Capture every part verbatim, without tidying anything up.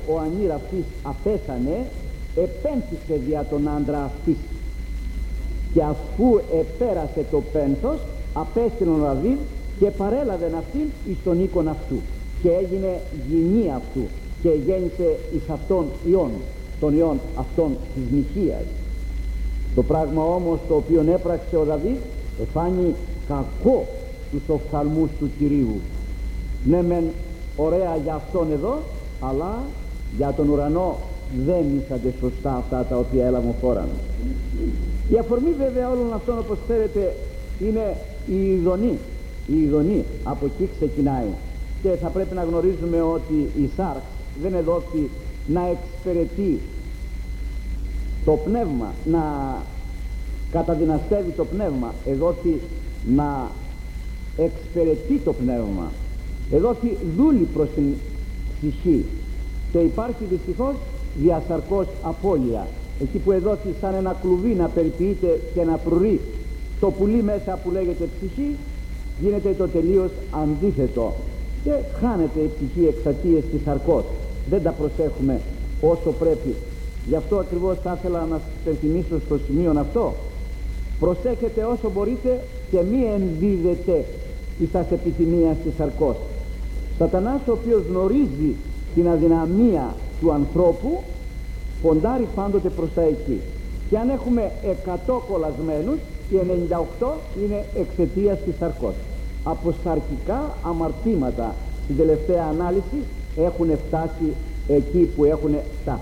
ο ανήρ αυτής απέθανε, επένθησε δια τον άντρα αυτής, και αφού επέρασε το πένθος, απέστειλε ο Δαβίδ και παρέλαβεν αυτήν εις τον οίκον αυτού, και έγινε γυνή αυτού, και γέννησε εις αυτόν ιών, τον ιών αυτών της Μιχίας. Το πράγμα όμως το οποίο έπραξε ο Δαβίδ εφάνει κακό τους οφθαλμούς του Κυρίου. Ναι μεν ωραία για αυτόν εδώ, αλλά για τον ουρανό δεν ήσανται σωστά αυτά τα οποία έλαβαν χώραν. Η αφορμή βέβαια όλων αυτών, όπως ξέρετε, είναι η ειδονή. Η ειδονή από εκεί ξεκινάει, και θα πρέπει να γνωρίζουμε ότι η σάρξ δεν εδόθη να εξυπηρετεί το πνεύμα, να καταδυναστεύει το πνεύμα, εδόθη να εξυπηρετεί το πνεύμα, εδόθη δούλη προς την ψυχή, και υπάρχει δυστυχώς διασαρκώς απώλεια. Εκεί που εδόθη σαν ένα κλουβί να περιποιείται και να προυρεί το πουλί μέσα που λέγεται ψυχή, γίνεται το τελείως αντίθετο και χάνεται η ψυχή εξαιτίας της σαρκός. Δεν τα προσέχουμε όσο πρέπει. Γι' αυτό ακριβώς θα ήθελα να σας υπενθυμίσω στο σημείο αυτό: προσέχετε όσο μπορείτε και μη ενδίδετε εις τας επιθυμίας της σαρκός. Σατανάς, ο οποίος γνωρίζει την αδυναμία του ανθρώπου, ποντάρει πάντοτε προς τα εκεί, και αν έχουμε εκατό κολλασμένους, οι ενενήντα οκτώ είναι εξαιτίας της σαρκός. Από σαρκικά αμαρτήματα στην τελευταία ανάλυση έχουν φτάσει εκεί που έχουν φτάσει.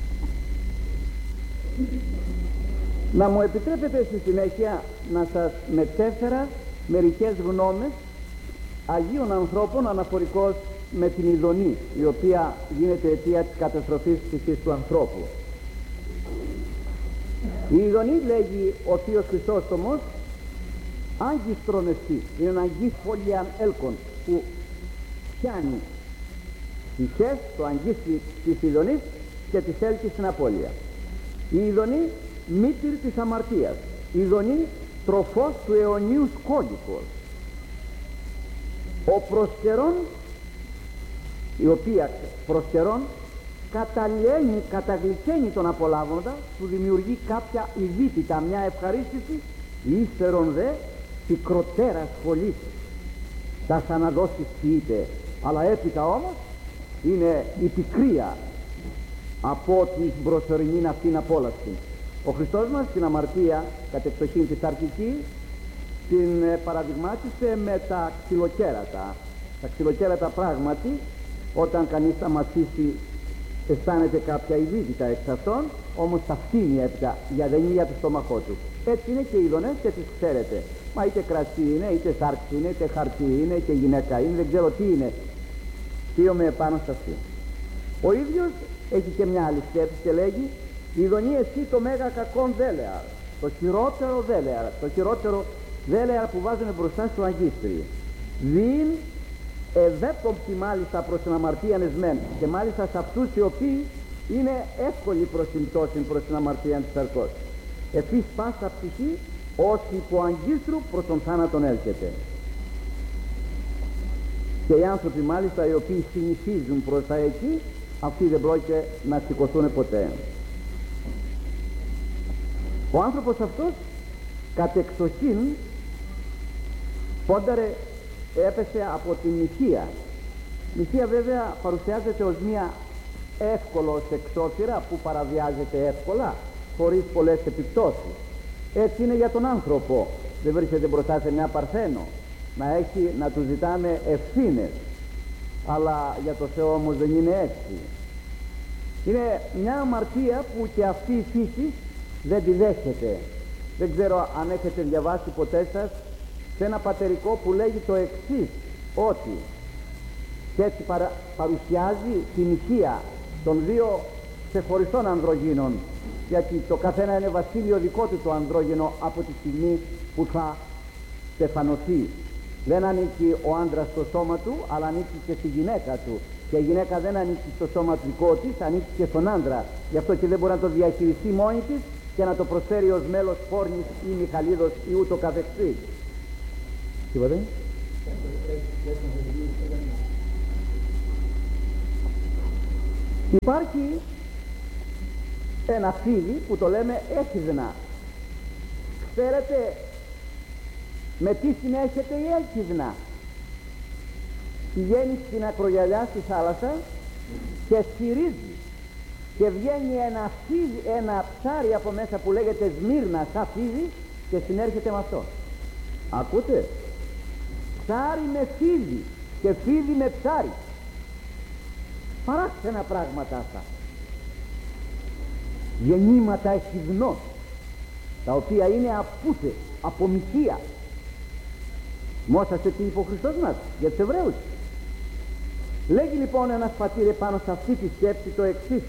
Να μου επιτρέπετε στη συνέχεια να σας μετέφερα μερικές γνώμες Αγίων ανθρώπων αναφορικώς με την ειδονή, η οποία γίνεται αιτία της καταστροφής της ψυχής του ανθρώπου. Η ειδονή, λέγει ο Θείος Χρυσόστομος, άγκιστρον εστί, είναι ένα αγγίς φόλιαν έλκον που πιάνει τυχές, το αγγίστη της ειδονής, και της έλκει στην απώλεια. Η ειδονή μήτηρ της αμαρτίας, η ειδονή τροφός του αιωνίου σκόλικος. Ο προσκαιρών, η οποία προσκαιρών καταλιένει, καταγλυκαίνει τον απολάβοντα, του δημιουργεί κάποια ειδίτητα, μια ευχαρίστηση, ύστερον δε πικροτέρα σχολής τα αναδόσεις ποιείται, αλλά έπειτα όμως είναι η πικρία από την προσωρινή αυτήν απόλαυση. Ο Χριστός μας την αμαρτία κατ' εξοχήν της αρχική την παραδειγμάτισε με τα ξυλοκέρατα. Τα ξυλοκέρατα πράγματι, όταν κανείς θα μασίσει, αισθάνεται κάποια ειδίτητα εξ αυτών, όμως τα φτύνει έπειτα, για δεν είναι για το στόμαχό του. Έτσι είναι και οι ειδονές, και τις ξέρετε. Μα είτε κρασί είναι, είτε σάρξη είναι, είτε χαρτί είναι, είτε γυναίκα είναι, δεν ξέρω τι είναι. Θείομαι επάνω σε αυτή. Ο ίδιος έχει και μια άλλη σκέψη και λέγει: η ειδονή εσύ το μέγα κακόν δέλεαρ, το χειρότερο δέλεαρ, το χειρότερο δέλεαρ που βάζουν μπροστά στο αγίστρι. Δίν ευέποπτη μάλιστα προς την αμαρτία εσμέν, και μάλιστα σε αυτούς οι οποίοι είναι εύκολοι προς την πτώση, προς την αμαρτία της σαρκός. Εφής πάσα ψυχή ως υπό αγκίστρου προς τον θάνατον έλκεται. Και οι άνθρωποι μάλιστα οι οποίοι συνηθίζουν προς τα εκεί, αυτοί δεν πρόκειται να σηκωθούν ποτέ. Ο άνθρωπος αυτός κατ' εξοχήν πόνταρε, έπεσε από τη μοιχεία. Μοιχεία βέβαια παρουσιάζεται ως μια εύκολος εξώφυρα που παραβιάζεται εύκολα, χωρίς πολλές επιπτώσεις. Έτσι είναι για τον άνθρωπο. Δεν βρίσκεται μπροστά σε μια παρθένο να έχει, να του ζητάμε ευθύνες, αλλά για το Θεό όμως δεν είναι έτσι. Είναι μια αμαρτία που και αυτή η φύση δεν τη δέχεται. Δεν ξέρω αν έχετε διαβάσει ποτέ σας σε ένα πατερικό που λέγει το εξής, ότι, και έτσι παρα, παρουσιάζει την ηχεία των δύο ξεχωριστών ανδρογύνων, γιατί το καθένα είναι βασίλειο δικό του το ανδρόγυνο από τη στιγμή που θα στεφανωθεί. Δεν ανήκει ο άντρας στο σώμα του, αλλά ανήκει και στη γυναίκα του, και η γυναίκα δεν ανήκει στο σώμα του δικό της, ανήκει και στον άντρα. Γι' αυτό και δεν μπορεί να το διαχειριστεί μόνη της και να το προσφέρει ως μέλος Φόρνης ή Μιχαλίδος ή ούτω καθεξής. Τίποτε. Υπάρχει ένα φίδι που το λέμε έχιδνα. Ξέρετε με τι συνέχεται η έχιδνα? Πηγαίνει στην ακρογιαλιά στη θάλασσα και σφυρίζει και βγαίνει ένα, φίδι, ένα ψάρι από μέσα που λέγεται Σμύρνα, σαν φίδι, και συνέρχεται με αυτό. Ακούτε? Ψάρι με φίδι και φίδι με ψάρι. Παράξενα πράγματα αυτά. Γεννήματα εχιδνών, τα οποία είναι απούτε, από μοιχεία. Μόσασε τι είπε ο Χριστός μας για τους Εβραίους. Λέγει λοιπόν ένας πατήρ επάνω σε αυτή τη σκέψη το εξής: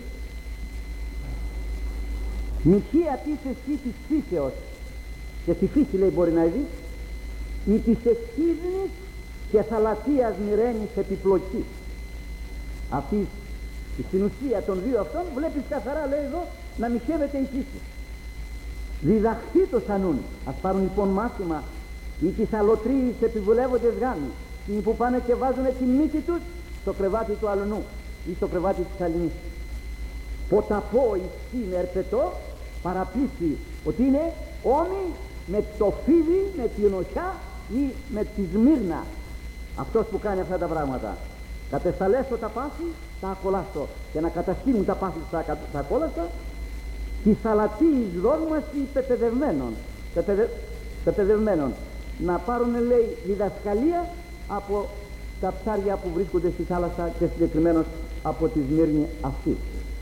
μοιχεία της εσύ της φύσεως, και στη φύση λέει μπορεί να δει, ή της εχίδνης και θαλατίας μοιραίνης επιπλοκή. Αυτή στην ουσία των δύο αυτών βλέπεις καθαρά, λέει εδώ, να μοιχεύεται η φύση. Διδαχθεί το σανούν. Ας πάρουν λοιπόν μάθημα ή τις αλωτρίες επιβουλεύοντες γάμοι, οι που πάνε και βάζουν τη μύτη τους στο κρεβάτι του αλουνού ή στο κρεβάτι της αλληνής. Ποταπώ εις είναι ερπετό, παραπλήσει ότι είναι όμοι με το φίδι, με την οχιά ή με τη Σμύρνα. Αυτός που κάνει αυτά τα πράγματα. Κατεσταλέσω τα πάθη, τα ακολάσω, και να καταστήλουν τα πάθη τα, τα ακόλαστα, τη θαλατή δόγμαση πεπαιδευμένων, πεπαιδε, πεπαιδευμένων. Να πάρουν, λέει, διδασκαλία από τα ψάρια που βρίσκονται στη θάλασσα και συγκεκριμένως από τη Σμύρνη αυτή.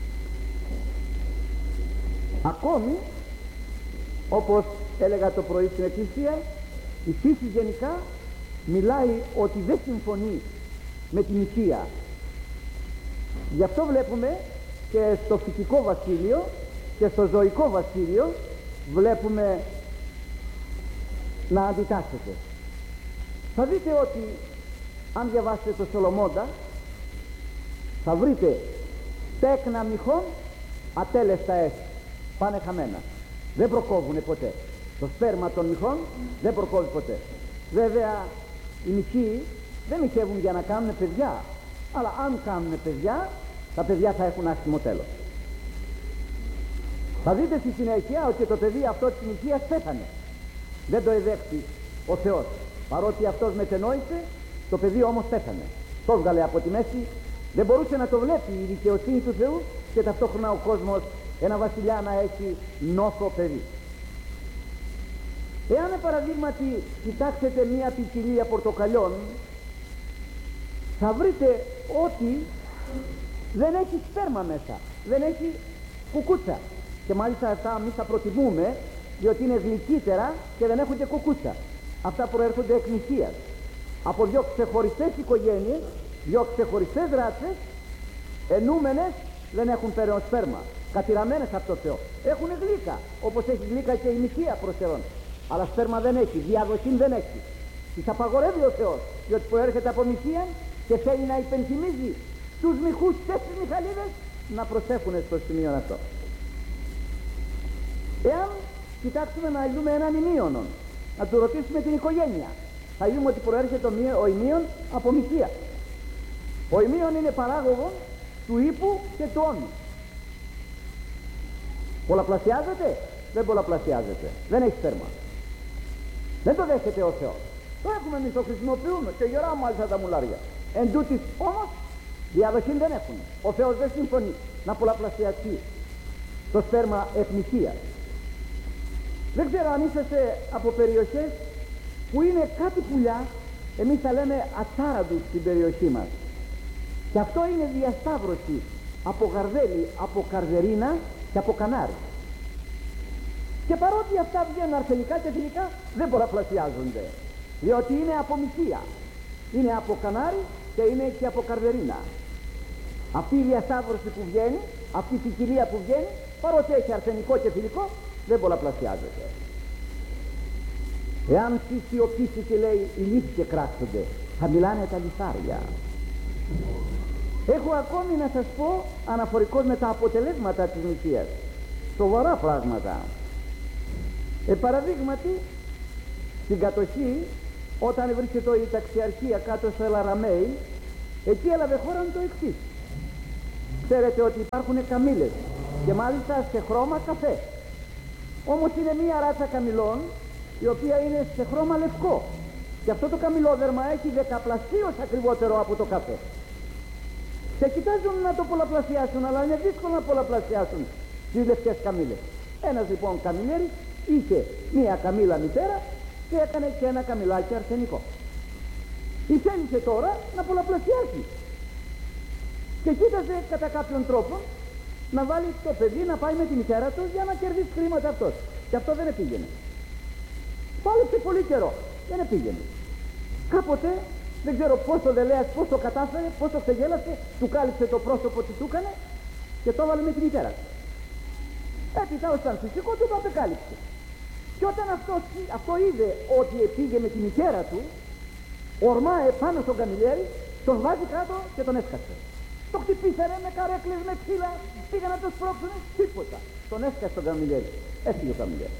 Ακόμη, όπως έλεγα το πρωί στην Εκκλησία, η φύση γενικά μιλάει ότι δεν συμφωνεί με την ηθεία. Γι' αυτό βλέπουμε και στο φυτικό βασίλειο και στο ζωικό βασίλειο βλέπουμε να αντιτάσσεται. Θα δείτε ότι αν διαβάσετε το Σολομώντα θα βρείτε τέκνα μυχών ατέλεστα έσαι, πάνε χαμένα, δεν προκόβουνε ποτέ. Το σπέρμα των μυχών δεν προκόβει ποτέ. Βέβαια οι μυχοί δεν μοιχεύουν για να κάνουν παιδιά, αλλά αν κάνουν παιδιά, τα παιδιά θα έχουν άσχημο τέλος. Θα δείτε στη συνέχεια ότι το παιδί αυτό της μοιχείας πέθανε. Δεν το εδέχθη ο Θεός. Παρότι αυτός μετενόησε, το παιδί όμως πέθανε. Το έβγαλε από τη μέση, δεν μπορούσε να το βλέπει η δικαιοσύνη του Θεού και ταυτόχρονα ο κόσμος ένα βασιλιά να έχει νόθο παιδί. Εάν παραδείγματι κοιτάξετε μία ποικιλία πορτοκαλιών, θα βρείτε ότι δεν έχει σπέρμα μέσα, δεν έχει κουκούτσα, και μάλιστα αυτά εμείς τα προτιμούμε διότι είναι γλυκύτερα και δεν έχουν και κουκούτσα. Αυτά προέρχονται εκ μοιχείας από δύο ξεχωριστές οικογένειες, δύο ξεχωριστές ράτσες, ενούμενες, δεν έχουν περαιό σπέρμα, κατηραμένες από το Θεό. Έχουν γλύκα, όπως έχει γλύκα και η μοιχεία προς Θεόν, αλλά σπέρμα δεν έχει, διαδοχή δεν έχει. Τις απαγορεύει ο Θεός, διότι προέρχεται από μοιχεία και θέλει να υπενθυμίζει τους μοιχούς και τις μιχαλίδες να προσέχουν στο σημείο αυτό. Εάν κοιτάξουμε να δούμε έναν ημίωνο, να του ρωτήσουμε την οικογένεια, θα δούμε ότι προέρχεται ο ημίων από μοιχεία. Ο ημίων είναι παράγωγο του ύπου και του όνου. Πολλαπλασιάζεται? Δεν πολλαπλασιάζεται, δεν έχει σπέρμα, δεν το δέχεται ο Θεός. Το έχουμε εμείς, το χρησιμοποιούμε και γερά μάλιστα τα μουλάρια. Εν τούτης όμως διαδοχή δεν έχουν. Ο Θεός δεν συμφωνεί να πολλαπλασιαστεί το σπέρμα εθνικίας. Δεν ξέρω αν είσαστε από περιοχές που είναι κάτι πουλιά, εμείς θα λέμε ατσάραντους στην περιοχή μας, και αυτό είναι διασταύρωση από γαρδέλι, από καρδερίνα και από κανάρι. Και παρότι αυτά βγαίνουν αρσενικά και θηλυκά, δεν πολλαπλασιάζονται, διότι είναι από μοιχεία, είναι από κανάρι και είναι και από καρδερίνα. Αυτή η διασταύρωση που βγαίνει, αυτή η ποικιλία που βγαίνει, παρότι έχει αρσενικό και θηλυκό, δεν πολλαπλασιάζεται. Εάν σιωπήσει και λέει οι λύθοι και κράξονται, θα μιλάνε τα λιθάρια. Έχω ακόμη να σας πω αναφορικώς με τα αποτελέσματα της μοιχείας, σοβαρά πράγματα. Ε, παραδείγματι, στην κατοχή, όταν βρίσκεται η ταξιαρχία κάτω στο Ελαραμέι, εκεί έλαβε χώρα το εξής. Ξέρετε ότι υπάρχουν καμήλες και μάλιστα σε χρώμα καφέ. Όμως είναι μία ράτσα καμηλών η οποία είναι σε χρώμα λευκό, και αυτό το καμηλόδερμα έχει δεκαπλασίως ακριβότερο από το καφέ. Και κοιτάζουν να το πολλαπλασιάσουν, αλλά είναι δύσκολο να πολλαπλασιάσουν τις λευκές καμήλες. Ένας λοιπόν καμιλέρης είχε μία καμήλα μητέρα και έκανε και ένα καμιλάκι αρσενικό. Ήθελησε τώρα να πολλαπλασιάσει και κοίταζε κατά κάποιον τρόπο να βάλει το παιδί να πάει με τη μητέρα του για να κερδίσει χρήματα αυτός. Και αυτό δεν επήγαινε. Πάλεψε πολύ καιρό, δεν επήγαινε. Κάποτε, δεν ξέρω πώς το δελέας, πώς το κατάφερε, πώς το ξεγέλασε, του κάλυψε το πρόσωπο, τι του έκανε και το έβαλε με τη μητέρα του. Έπειτα ως ήταν φυσικό του το απεκάλυψε. Και όταν αυτό, αυτό είδε ότι πήγε με τη μητέρα του, ορμάει πάνω στον καμιλιέρι, τον βάζει κάτω και τον έσκασε. Το χτυπήσανε με καρέκλες, με ξύλα, πήγαν να το σπρώξουνε, τίποτα. Τον έσκασε τον καμιλιέρι. Έφυγε ο καμιλιέρι.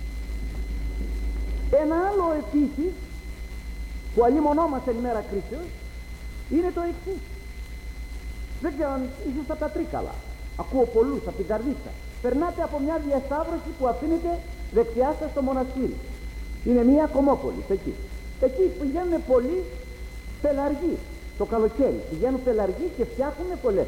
Ένα άλλο επίσης που αλλήμωνόμαστε την ημέρα κρίσεως είναι το εξής. Δεν ξέρω αν ίσως από τα Τρίκαλα, ακούω πολλούς από την Καρδίτσα. Περνάτε από μια διασταύρωση που αφήνεται δεξιά σας στο μοναστήρι. Είναι μια κομμόπολη εκεί. Εκεί πηγαίνουν πολλοί πελαργοί το καλοκαίρι. Πηγαίνουν πελαργοί και φτιάχνουν πολλές.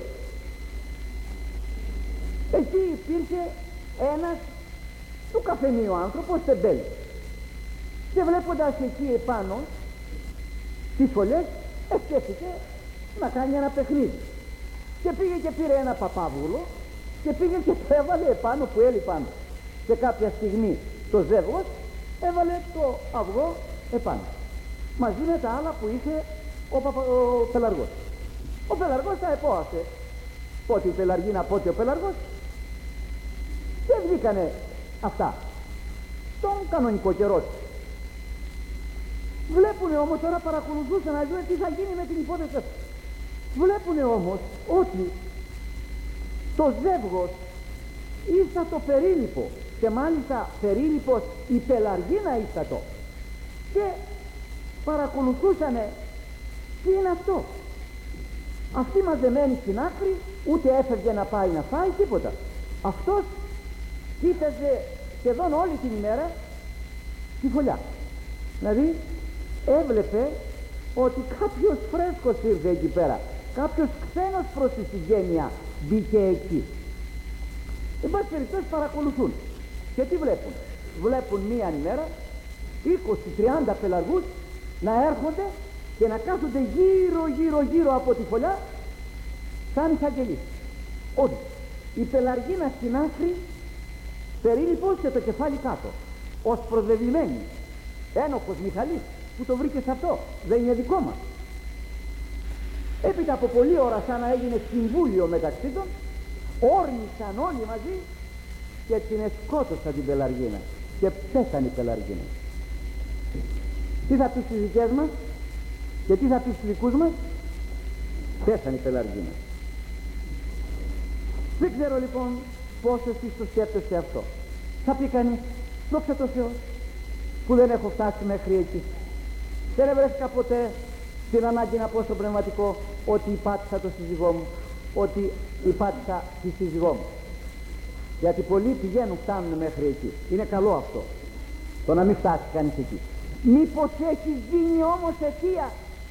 Εκεί υπήρχε ένας του καφενείου άνθρωπος, τεμπέλης. Και βλέποντας εκεί επάνω τις φωλιές, σκέφτηκε να κάνει ένα παιχνίδι. Και πήγε και πήρε ένα παπάβουλο και πήγε και το έβαλε επάνω που έλειπαν σε κάποια στιγμή το ζεύγος, έβαλε το αυγό επάνω μαζί με τα άλλα που είχε ο, παπα, ο πελαργός. Ο πελαργός τα επόασε, πότε η πελαργίνα, πότε ο πελαργός, και βγήκανε αυτά τον κανονικό καιρό του. Βλέπουνε όμως, τώρα παρακολουθούσαν να δουν τι θα γίνει με την υπόθεση αυτή. Βλέπουνε όμως ότι το ζεύγος ήρθα το περίλυπο, και μάλιστα περίλυπος η πελαργίνα ήρθα το, και παρακολουθούσανε τι είναι αυτό. Αυτή μαζεμένη στην άκρη, ούτε έφευγε να πάει να φάει τίποτα. Αυτός κοίταζε σχεδόν όλη την ημέρα τη φωλιά. Δηλαδή έβλεπε ότι κάποιος φρέσκος ήρθε εκεί πέρα, κάποιος ξένος προς τη συγγένεια μπήκε εκεί. Εν πάση περιπτώσει παρακολουθούν και τι βλέπουν. Βλέπουν μία ημέρα είκοσι τριάντα πελαργούς να έρχονται και να κάθονται γύρω γύρω γύρω από τη φωλιά σαν εισαγγελείς. Ότι η πελαργίνα στην άκρη, περίλυπος και το κεφάλι κάτω, ως προσβεβλημένη. Ένοχος Μιχαλής που το βρήκε σε αυτό, δεν είναι δικό μας. Έπειτα από πολλή ώρα, σαν να έγινε συμβούλιο μεταξύ των, όρμησαν όλοι μαζί και την εσκότωσαν την πελαργίνα και πέθανε η πελαργίνα. Τι θα πει στις δικές μας και τι θα πει στους δικούς μας? Πέθανε η πελαργίνα. Δεν ξέρω λοιπόν πώς εσείς το σκέφτεστε αυτό. Θα πει κανείς, δόξα τω Θεώ που δεν έχω φτάσει μέχρι εκεί. Δεν έβρεσκα ποτέ την ανάγκη να πω στο πνευματικό ότι υπάτησα το σύζυγό μου, ότι υπάτησα τη σύζυγό μου. Γιατί πολλοί πηγαίνουν, φτάνουν μέχρι εκεί. Είναι καλό αυτό, το να μην φτάσει κανείς εκεί. Μήπως έχεις γίνει όμως αιτία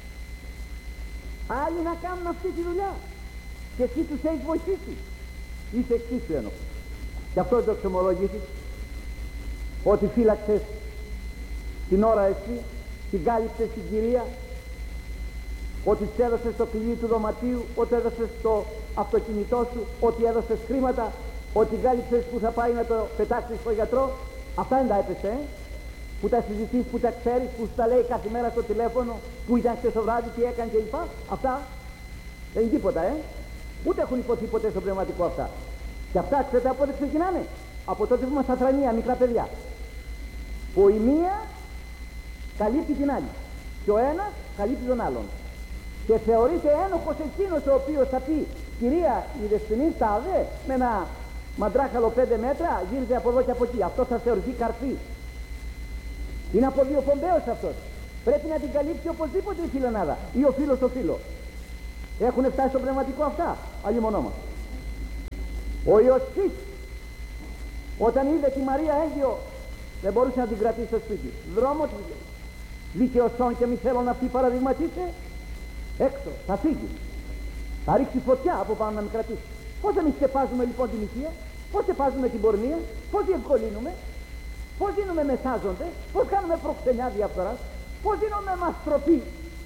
άλλοι να κάνουν αυτή τη δουλειά και εσύ τους έχεις βοηθήσει? Είσαι εξίσου ένοχος. Και αυτό δεν το εξομολόγησες, ότι φύλαξες την ώρα εσύ, την κάλυψες την κυρία, ότι της έδωσες το κλειδί του δωματίου, ότι έδωσες το αυτοκίνητό σου, ότι έδωσες χρήματα, ότι κάλυψες που θα πάει να το πετάξεις στο γιατρό? Αυτά δεν τα έπεσε, ε? Που τα συζητείς, που τα ξέρεις, που σου τα λέει κάθε μέρα στο τηλέφωνο, που ήταν χτες το βράδυ, τι έκανε κλπ. Αυτά δεν είναι τίποτα, ε? Ούτε έχουν υποθεί ποτέ στο πνευματικό αυτά. Και αυτά ξέρετε από πότε ξεκινάνε? Από τότε που είμαστε αθρανία, μικρά παιδιά. Που η μία καλύπτει την άλλη και ο ένας καλύπτει τον άλλον. Και θεωρείται ένοχος εκείνος ο οποίος θα πει, κυρία, η δεσποινή στάδε με ένα μαντράχαλο πέντε μέτρα, γύριζε από εδώ και από εκεί. Αυτό θα θεωρηθεί καρφί. Είναι από δύο πομπαίος αυτός. Πρέπει να την καλύψει οπωσδήποτε η φιλενάδα ή ο φίλος το φίλο. Έχουν φτάσει στο πνευματικό αυτά, αλλήμονόμα. Ο Ιωσήφ όταν είδε τη Μαρία έγκυο δεν μπορούσε να την κρατήσει στο σπίτι. Δρόμο του δικαιοσόν και μη θέλω να πει παραδειγματίσε, έξω, θα φύγει, θα ρίξει φωτιά από πάνω να με κρατήσει. Πώς εμείς σκεπάζουμε λοιπόν την ηθεία, πώς σκεπάζουμε την πορνεία, πώς διευκολύνουμε, πώς δίνουμε μεσάζοντες, πώς κάνουμε προξενιά διαφθοράς, πώς δίνουμε μαστροπή.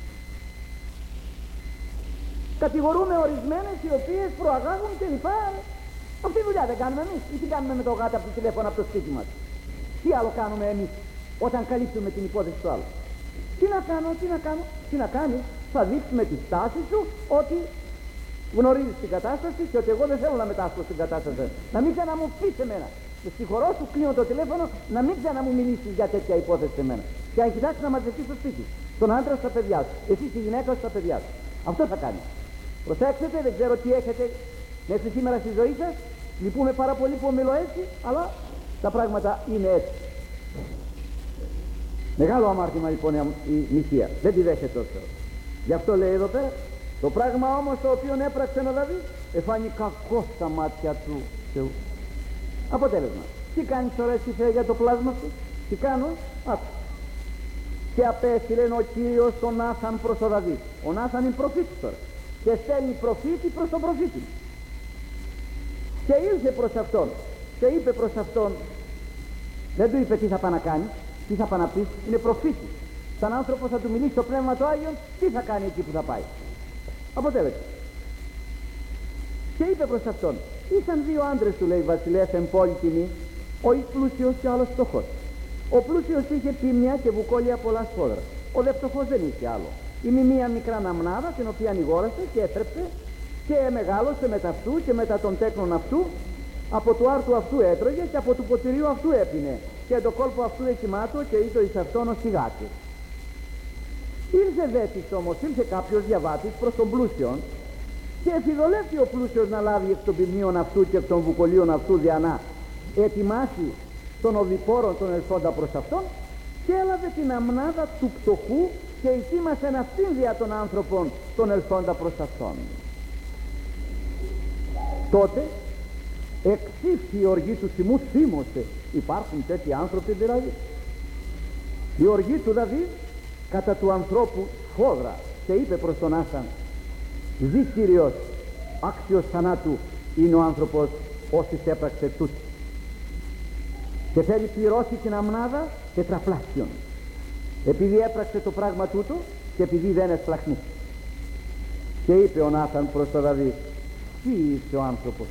Κατηγορούμε ορισμένες οι οποίες προαγάγουν κλπ. Αυτή τη δουλειά δεν κάνουμε εμείς ή τι κάνουμε με το γάτα από το τηλέφωνο από το σπίτι μας? Τι άλλο κάνουμε εμείς όταν καλύπτουμε την υπόθεση του άλλου? Τι να κάνω, τι να κάνω, τι να κάνει? Θα δείξουμε τη στάση σου ότι γνωρίζεις την κατάσταση και ότι εγώ δεν θέλω να μετάσχω στην κατάσταση. Να μην ξανά μου πεις εμένα. Με συγχωρώ, σου κλείνω το τηλέφωνο, να μην ξανά μου μιλήσεις για τέτοια υπόθεση σε μένα. Και αν κοιτάξεις να μαζευτείς στο σπίτι, τον άντρα στα παιδιά σου, εσύ τη γυναίκα σου στα παιδιά σου. Αυτό θα κάνει. Προσέξτε, δεν ξέρω τι έχετε μέχρι σήμερα στη ζωή σας. Λυπούμε πάρα πολύ που ομιλώ έτσι, αλλά τα πράγματα είναι έτσι. Μεγάλο αμάρτημα λοιπόν η νηστεία. Δεν τη δέχεται τόσο. Γι' αυτό λέει εδώ πέρα, το πράγμα όμως το οποίο έπραξε ο Δαβίδ εφάνει κακό στα μάτια του Θεού. Αποτέλεσμα. Τι κάνεις τώρα εσύ Θεέ για το πλάσμα σου? Τι κάνω? Άκου. Και απέστειλε ο Κύριος τον Νάθαν προς τον Δαβίδ. Ο Νάθαν είναι προφήτης τώρα. Και στέλνει προφήτη προς τον προφήτη. Και ήρθε προς αυτόν και είπε προς αυτόν, δεν του είπε τι θα πάει να κάνει, τι θα πάει να πει, είναι προφήτης. Σαν άνθρωπο θα του μιλήσει το Πνεύμα του Άγιον, τι θα κάνει εκεί που θα πάει. Αποτέλεσμα. Και είπε προς αυτόν, ήσαν δύο άντρες του, λέει, βασιλέας εν πόλη τιμή, ο εις πλούσιος και ο άλλος φτωχός. Ο πλούσιος είχε πίμνια και βουκόλια πολλά σφόδρα. Ο δε φτωχός δεν είχε άλλο. Είναι μία μικρά ναμνάδα την οποία αγόρασε και έτρεψε και μεγάλωσε μετά αυτού και μετά των τέκνων αυτού, από του άρτου αυτού έτρωγε και από του ποτηρίου αυτού έπινε και το κόλπο αυτού εκοιμάτω και ήτο εις αυτόν ο σιγάτης. Ήρθε δέτης όμως, ήρθε κάποιος διαβάτης προς τον πλούσιον και εφιδολεύει ο πλούσιος να λάβει εκ των ποιμνίων αυτού και εκ των βουκολίων αυτού για να ετοιμάσει των οδηπόρων των ελθόντα προς αυτόν και έλαβε την αμνάδα του πτωχού και ετοίμασε αυτήν δια των άνθρωπων των ελθόντα προς αυτόν. Τότε εξήφθη η οργή του θυμού, θύμωσε. Υπάρχουν τέτοιοι άνθρωποι δηλαδή. Η οργή του Δαβίδ κατά του ανθρώπου σφόδρα και είπε προς τον Άσαν, δι Κύριος, άξιος θανάτου είναι ο άνθρωπος όσοι έπραξε τούτη, και θέλει πληρώσει την αμνάδα τετραπλάσιον επειδή έπραξε το πράγμα τούτο και επειδή δεν εσπλαχνεί. Και είπε ο Νάθαν προς τον Δαβίδ, τι είσαι ο άνθρωπος?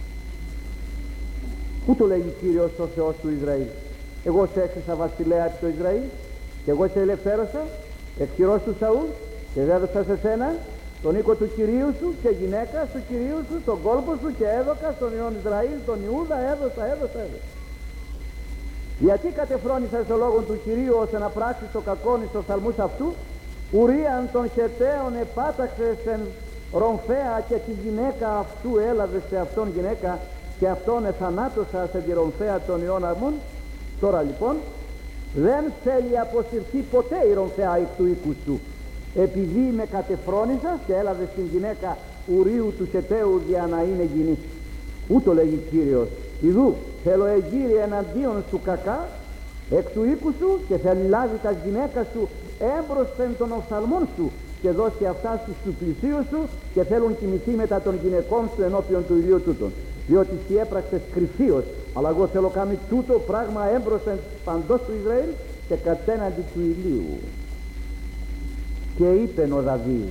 Πού το λέγει Κύριος ο Θεός του Ισραήλ? Εγώ σε έκλεισα βασιλέα από το Ισραήλ και εγώ σε ελευθέρωσα εκ χειρός του Σαούλ και έδωσα σε σένα τον οίκο του Κυρίου σου και γυναίκα του Κυρίου σου, τον κόλπο σου και έδωκα στον ιόν Ισραήλ, τον Ιούδα έδωσα, έδωσα, έδωσα. Γιατί κατεφρόνησας το λόγο του Κυρίου ώστε να πράξεις το κακόν εις τους φθαλμούς αυτού? Ουρίαν των Χεταίων επάταξες εν Ρομφαία και τη γυναίκα αυτού έλαβε σε αυτόν γυναίκα και αυτόν εθανάτωσα σε τη Ρομφαία των ιών Αρμών. Τώρα λοιπόν δεν θέλει αποσυρθεί ποτέ η Ρομφαία εκ του οίκου σου, επειδή με κατεφρόνησας και έλαβε την γυναίκα Ουρίου του Χεταίου για να είναι γυνή. Ούτω λέγει Κύριος, ιδού θέλω εγείρει εναντίον σου κακά εκ του οίκου σου και θέλει λάβει τα γυναίκα σου έμπροσθεν των οφθαλμών σου και δώσει αυτά στους του πλησίου σου και θέλουν κοιμηθεί μετά των γυναικών σου ενώπιον του ηλίου τούτον, διότι εσύ έπραξες κρυφίως, αλλά εγώ θέλω κάνει τούτο πράγμα έμπροσθεν παντός του Ισραήλ και κατέναντι του ηλίου. Και είπε ο Δαβίδ,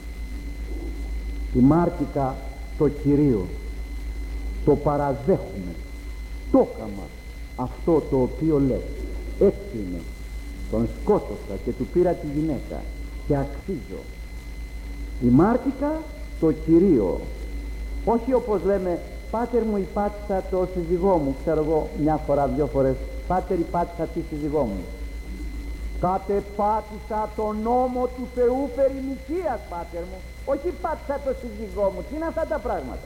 η μάρτυκα το Κυρίο, το παραδέχουμε, το έκαμα αυτό το οποίο λέει, έτσι είναι, τον σκότωσα και του πήρα τη γυναίκα και αξίζω. Η μάρτυκα το Κυρίο, όχι όπως λέμε πάτερ μου υπάτησα το σύζυγό μου, ξέρω εγώ μια φορά δυο φορές, πάτερ υπάτησα τη σύζυγό μου. Κατεπάτησα τον νόμο του Θεού περί νοικίας, πάτερ μου, όχι πάτησα το σύζυγό μου. Τι είναι αυτά τα πράγματα?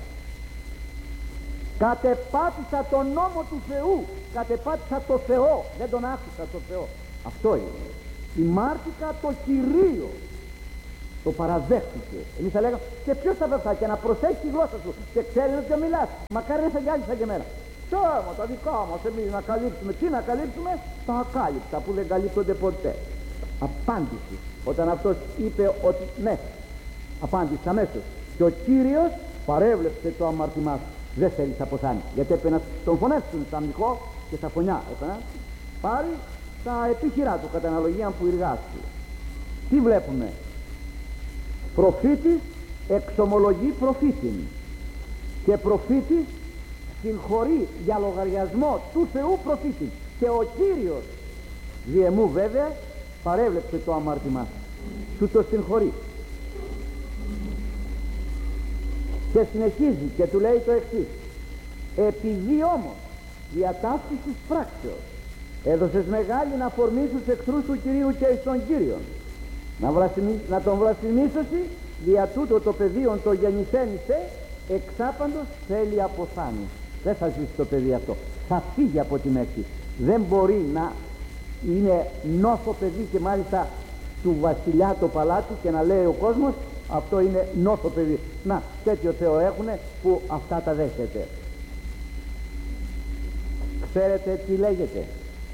Κατεπάτησα τον νόμο του Θεού, κατεπάτησα το Θεό, δεν τον άκουσα το Θεό. Αυτό είναι η μάρτυκα το Κυρίο. το παραδέχτηκε. Εμείς θα λέγαμε, και ποιος θα βρεθά και να προσέχει τη γλώσσα σου και ξέρει με ποιο μιλάς. Μακάρι να είσαι κι άλλοι σαν και εμένα. Τώρα τα δικά μας εμείς να καλύψουμε, τι να καλύψουμε, τα ακάλυπτα που δεν καλύπτονται ποτέ. Απάντηση. Όταν αυτός είπε ότι ναι, απάντησε αμέσως. Και ο Κύριος παρέβλεψε το αμάρτημά σου. Δεν θέλει να αποθάνει. Γιατί έπρεπε να τον φωνεύσουν στα μυχό και στα φωνιά. Έπρεπε πάρει τα επίχειρά του κατά αναλογία που εργάστηκε. Τι βλέπουμε? Προφήτης εξομολογεί προφήτην και προφήτης συγχωρεί για λογαριασμό του Θεού προφήτην, και ο Κύριος διεμού βέβαια παρέβλεψε το αμάρτημά σου, το συγχωρεί. Και συνεχίζει και του λέει το εξής: επειδή όμως διατάφτης της πράξεως έδωσες μεγάλη αφορμή στους εχθρούς του Κυρίου και εις τον Κύριον, να, βλασιμί, να τον βλασιμίσωση, δια τούτο το παιδίον το γεννηθένισε εξάπαντος θέλει αποθάνει. Δεν θα ζήσει το παιδί αυτό, θα φύγει από τη μέση. Δεν μπορεί να είναι νόθο παιδί και μάλιστα του βασιλιά το παλάτι και να λέει ο κόσμος αυτό είναι νόθο παιδί. Να, τέτοιο Θεό έχουνε που αυτά τα δέχεται. Ξέρετε τι λέγεται?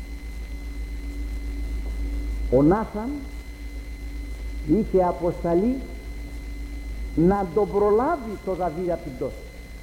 Ο Νάθαν είχε αποσταλεί να τον προλάβει το Δαβίδ απ' την πτώση.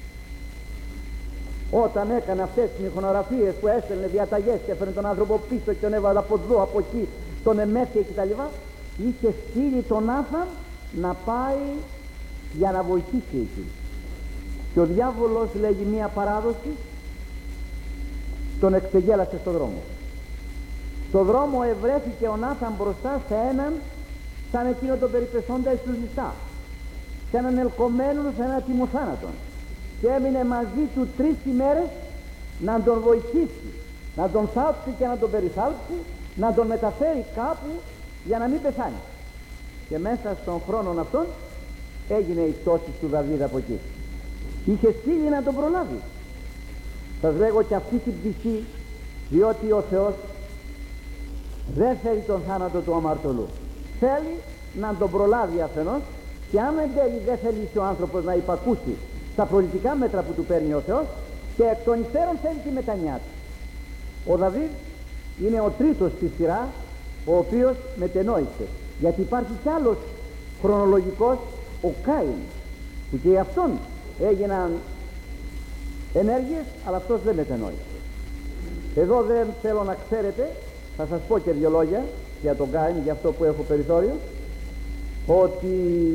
Όταν έκανε αυτές τις μηχανογραφίες που έστελνε διαταγές και έφερε τον άνθρωπο πίσω και τον έβαλε από εδώ, από εκεί, τον εμέφυε κτλ, είχε στείλει τον Νάθαν να πάει για να βοηθήσει εκεί. Και ο διάβολος, λέγει μία παράδοση, τον εξεγέλασε στον δρόμο. Στο δρόμο ευρέθηκε ο Νάθαν μπροστά σε έναν σαν εκείνο τον περιπεσόντα εις τους Λιστά, σε έναν ελκομένο σε ένα τιμοθάνατον, και έμεινε μαζί του τρεις ημέρες να τον βοηθήσει, να τον θάψει και να τον περιθάλψει, να τον μεταφέρει κάπου για να μην πεθάνει. Και μέσα στον χρόνο αυτόν έγινε η πτώση του Δαβίδ από εκεί. Είχε στείλει να τον προλάβει. Σας λέγω και αυτή την πτυχή, διότι ο Θεός δεν θέλει τον θάνατο του αμαρτωλού. Θέλει να τον προλάβει αφενός, και αν εν τέλει δεν θέλει ο άνθρωπος να υπακούσει στα προληπτικά μέτρα που του παίρνει ο Θεός, και εκ των υστέρων θέλει τη μετανιά του. Ο Δαβίδ είναι ο τρίτος στη σειρά ο οποίος μετενόησε, γιατί υπάρχει κι άλλος χρονολογικός, ο Κάιν, που και αυτόν έγιναν ενέργειες, αλλά αυτός δεν μετενόησε. Εδώ δεν θέλω να ξέρετε, θα σας πω και δύο λόγια για τον Κάιν, για αυτό που έχω περιθώριο, ότι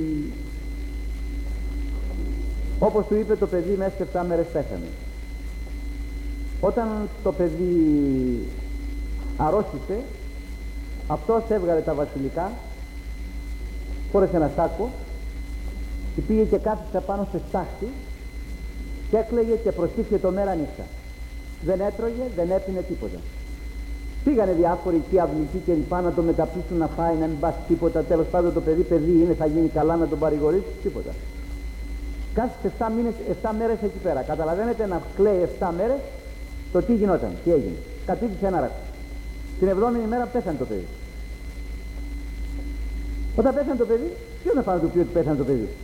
όπως του είπε το παιδί, μέσα σε επτά μέρες πέθανε. Όταν το παιδί αρρώστησε, αυτός έβγαλε τα βασιλικά, φόρεσε ένα σάκο και πήγε και κάθισε πάνω σε στάχτη και έκλαιγε και προστίχε το μέρα νύχτα. Δεν έτρωγε, δεν έπινε τίποτα. Πήγανε διάφοροι εκεί αυλικοί και λοιπά να το μεταπίσουν να φάει, να μην πάσει τίποτα. Τέλος πάντων το παιδί παιδί είναι, θα γίνει καλά, να τον παρηγορήσει, τίποτα. Κάθισε επτά μήνες, επτά μέρες εκεί πέρα. Καταλαβαίνετε, να κλαίει επτά μέρες το τι γινόταν, τι έγινε. Κατήτησε ένα ράκο. Την εβδόμη ημέρα πέθανε το παιδί. Όταν πέθανε το παιδί, ποιος να πάει να του πει ότι πέθανε το παιδί?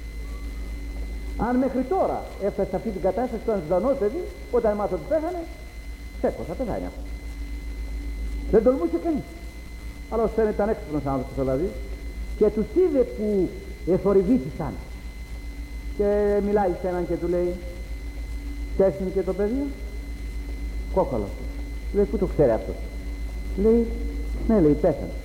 Αν μέχρι τώρα έφτασε σε αυτή την κατάσταση, ήταν ζωντανό το παιδί, όταν μάθω ότι πέθανε, σέκο, θα πεθάνει αυτό. Δεν τολμούσε κανείς. Αλλά όσο ήταν έξυπνος άνθρωπος ο Δαβίδ, και τους είδε που εθορυβήθησαν. Και μιλάει σε έναν και του λέει, τέσσερι και το παιδί, κόκαλο. Λέει, πού το ξέρει αυτό? Λέει, ναι, λέει, πέθανε.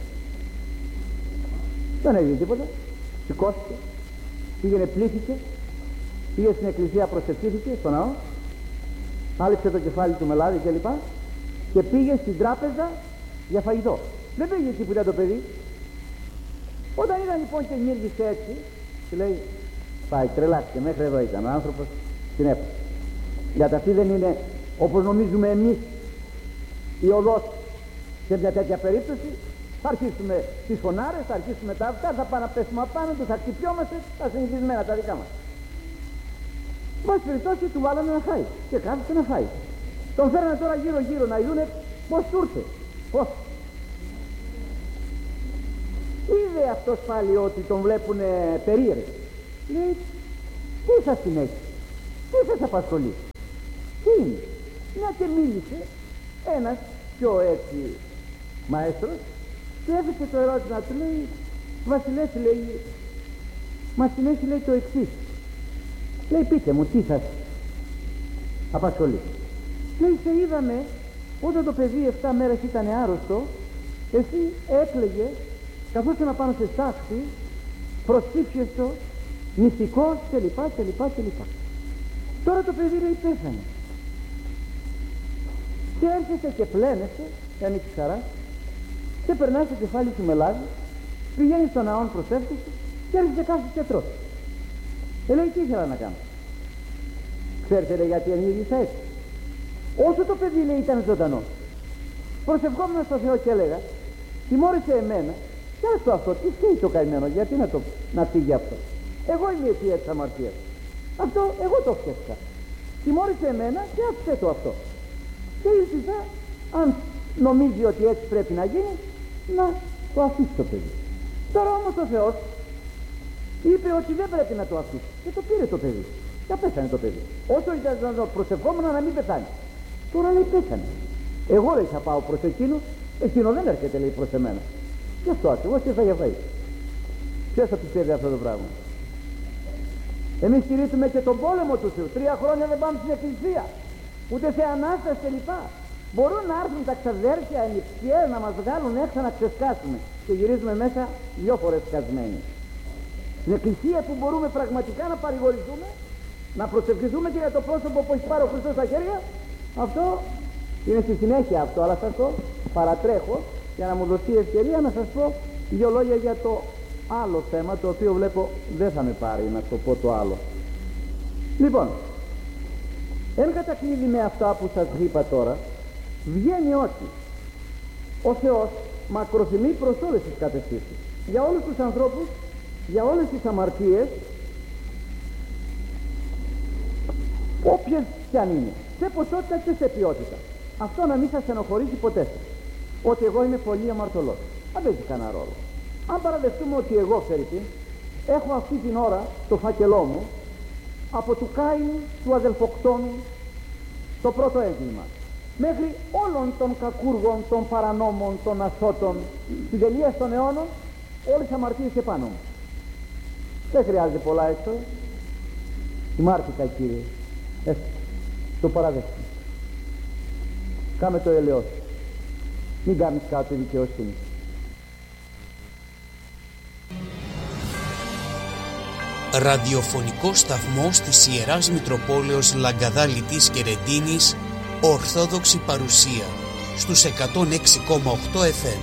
Δεν έγινε τίποτα. Σηκώθηκε, πήγαινε, πλήθησε, πήγε στην εκκλησία, προσευχήθηκε στο ναό, άλυψε το κεφάλι του με λάδι κλπ. Και πήγε στην τράπεζα για φαγητό. Δεν πήγε εκεί που ήταν το παιδί. Όταν είδαν λοιπόν και ενήργησε έτσι, και λέει, πάει, τρελάθηκε, μέχρι εδώ ήταν ο άνθρωπος, την έπασε. Γιατί αυτή δεν είναι όπως νομίζουμε εμείς η οδός σε μια τέτοια περίπτωση. Θα αρχίσουμε τις φωνάρες, θα αρχίσουμε τα αυτά, θα πάμε να πέσουμε απάνω του, θα χτυπιόμαστε, τα συνηθισμένα τα δικά μας. Μας περιπτώσει του βάλανε να φάει και κάθισε να φάει. Τον φέρανε τώρα γύρω γύρω να ειδούνε πως του ήρθε. Πως. Είδε είδε αυτός πάλι ότι τον βλέπουν περίεργο. Λέει, τι σας την έχει, τι σας απασχολεί, τι είναι? Να και μίλησε ένας πιο έτσι μαέστρος και έφεσε το ερώτημα του, λέει, βασιλές, λέει, μας την έχει, λέει, το εξής. Λέει, πείτε μου, τι σας απασχολεί? Λέει, σε είδαμε όταν το παιδί εφτά μέρες ήταν άρρωστο, εσύ έκλαιγε καθώς να πάνω σε στάχτη, προσήφιες το, νηστικός κλπ κλπ κλπ. Τώρα το παιδί, λέει, πέθανε και έρχεσαι και πλένεσαι και ανοίξεις χαρά και περνάς το κεφάλι σου με λάδι, πηγαίνεις στον ναόν, προσεύχεσαι και έρχεσαι κάθεσαι και τρως. Ε, λέει, τι ήθελα να κάνω? Ξέρετε, λέει, γιατί ενήργησα έτσι? Όσο το παιδί, λέει, ήταν ζωντανό, προσευχόμουν στο Θεό και έλεγα, τιμώρησε εμένα και άστο αυτό, τι φταίει το καημένο, γιατί να, το, να φύγει αυτό? Εγώ είμαι η αιτία της αμαρτίας, αυτό εγώ το φτιάξα, τιμώρησε εμένα και άφησε το αυτό. Και ήλπιζα, αν νομίζει ότι έτσι πρέπει να γίνει, να το αφήσει το παιδί. Τώρα όμως ο Θεός είπε ότι δεν πρέπει να το αφήσει και το πήρε το παιδί και πέθανε το παιδί. Όσο ήταν να το προσευχόμουν να μην πεθάνει, τώρα, λέει, πέθανε. Εγώ, λέει, θα πάω προς εκείνο, εκείνο δεν έρχεται, λέει, προς εμένα. Γι' αυτό ακριβώς και θα γιαβαεί. Ποιος θα πιστεύει αυτό το πράγμα? Εμείς κηρύττουμε και τον πόλεμο του Θεού. Τρία χρόνια δεν πάμε στην εκκλησία, ούτε σε Ανάσταση κλπ. Μπορούν να έρθουν τα ξαδέρφια ενιψιές να μας βγάλουν έξω να ξεσκάσουμε και γυρίζουμε μέσα δυο φορές σκασμένοι. Στην εκκλησία που μπορούμε πραγματικά να παρηγορηθούμε, να προσευχηθούμε και για το πρόσωπο που έχει πάρει ο Χριστός στα χέρια, αυτό είναι στη συνέχεια αυτό, αλλά σας το παρατρέχω για να μου δοθεί ευκαιρία να σας πω δύο λόγια για το άλλο θέμα, το οποίο βλέπω δεν θα με πάρει να το πω το άλλο. Λοιπόν, εν κατακλείδη με αυτά που σας είπα τώρα, βγαίνει ότι ο Θεός μακροθυμεί προς όλες τις κατευθύνσεις, για όλους τους ανθρώπους, για όλες τις αμαρτίες, όποιες κι αν είναι, σε ποσότητα και σε ποιότητα. Αυτό να μην σας ενοχωρήσει ποτέ σας, ότι εγώ είμαι πολύ αμαρτωλός. Δεν παίζει κανένα ρόλο. Αν παραδεχτούμε ότι εγώ, Φερρυπίν, έχω αυτή την ώρα το φάκελό μου από του Κάιν, του αδελφοκτόνου, το πρώτο έγκλημα, μέχρι όλων των κακούργων, των παρανόμων, των ασώτων, στην τελεία των αιώνων, όλες τις αμαρτίες επάνω μου. Δεν χρειάζεται πολλά έξω. Τιμάρτηκα, Κύριε. Ε, το παραδέχομαι. Κάμε το ελαιός. Μην κάνεις κάτω δικαιοσύνη. Ραδιοφωνικό σταθμός της Ιεράς Μητροπόλεως Λαγκαδάλητης και Ρεντίνης, Ορθόδοξη παρουσία στους εκατόν έξι κόμμα οκτώ εφ εμ.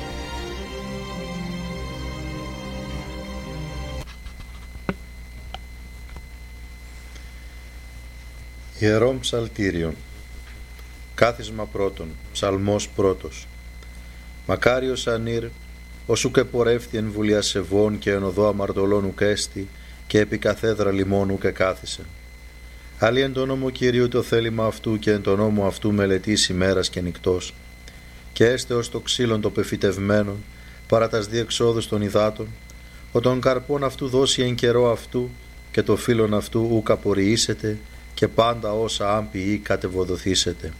Ιερών Ψαλτήριων. Κάθισμα πρώτον. Ψαλμός πρώτος. Μακάριος ανήρ, όσου και πορεύθη εν βουλία σεβών και εν οδό αμαρτωλών ουκ έστη, και επί καθέδρα λιμών ουκ εκάθισε. Άλλοι εν το νόμο Κυρίου το θέλημα αυτού και εν το νόμο αυτού μελετής ημέρας και νυκτός. Και έστε ως το ξύλον το πεφυτευμένον, παρά τας διεξόδους των υδάτων, ο των καρπών αυτού δώσει εν καιρό αυτού, και το φύλλον αυτού ουκ απορριήσετε, και πάντα όσα άμπιοι κατεβοδοθήσετε.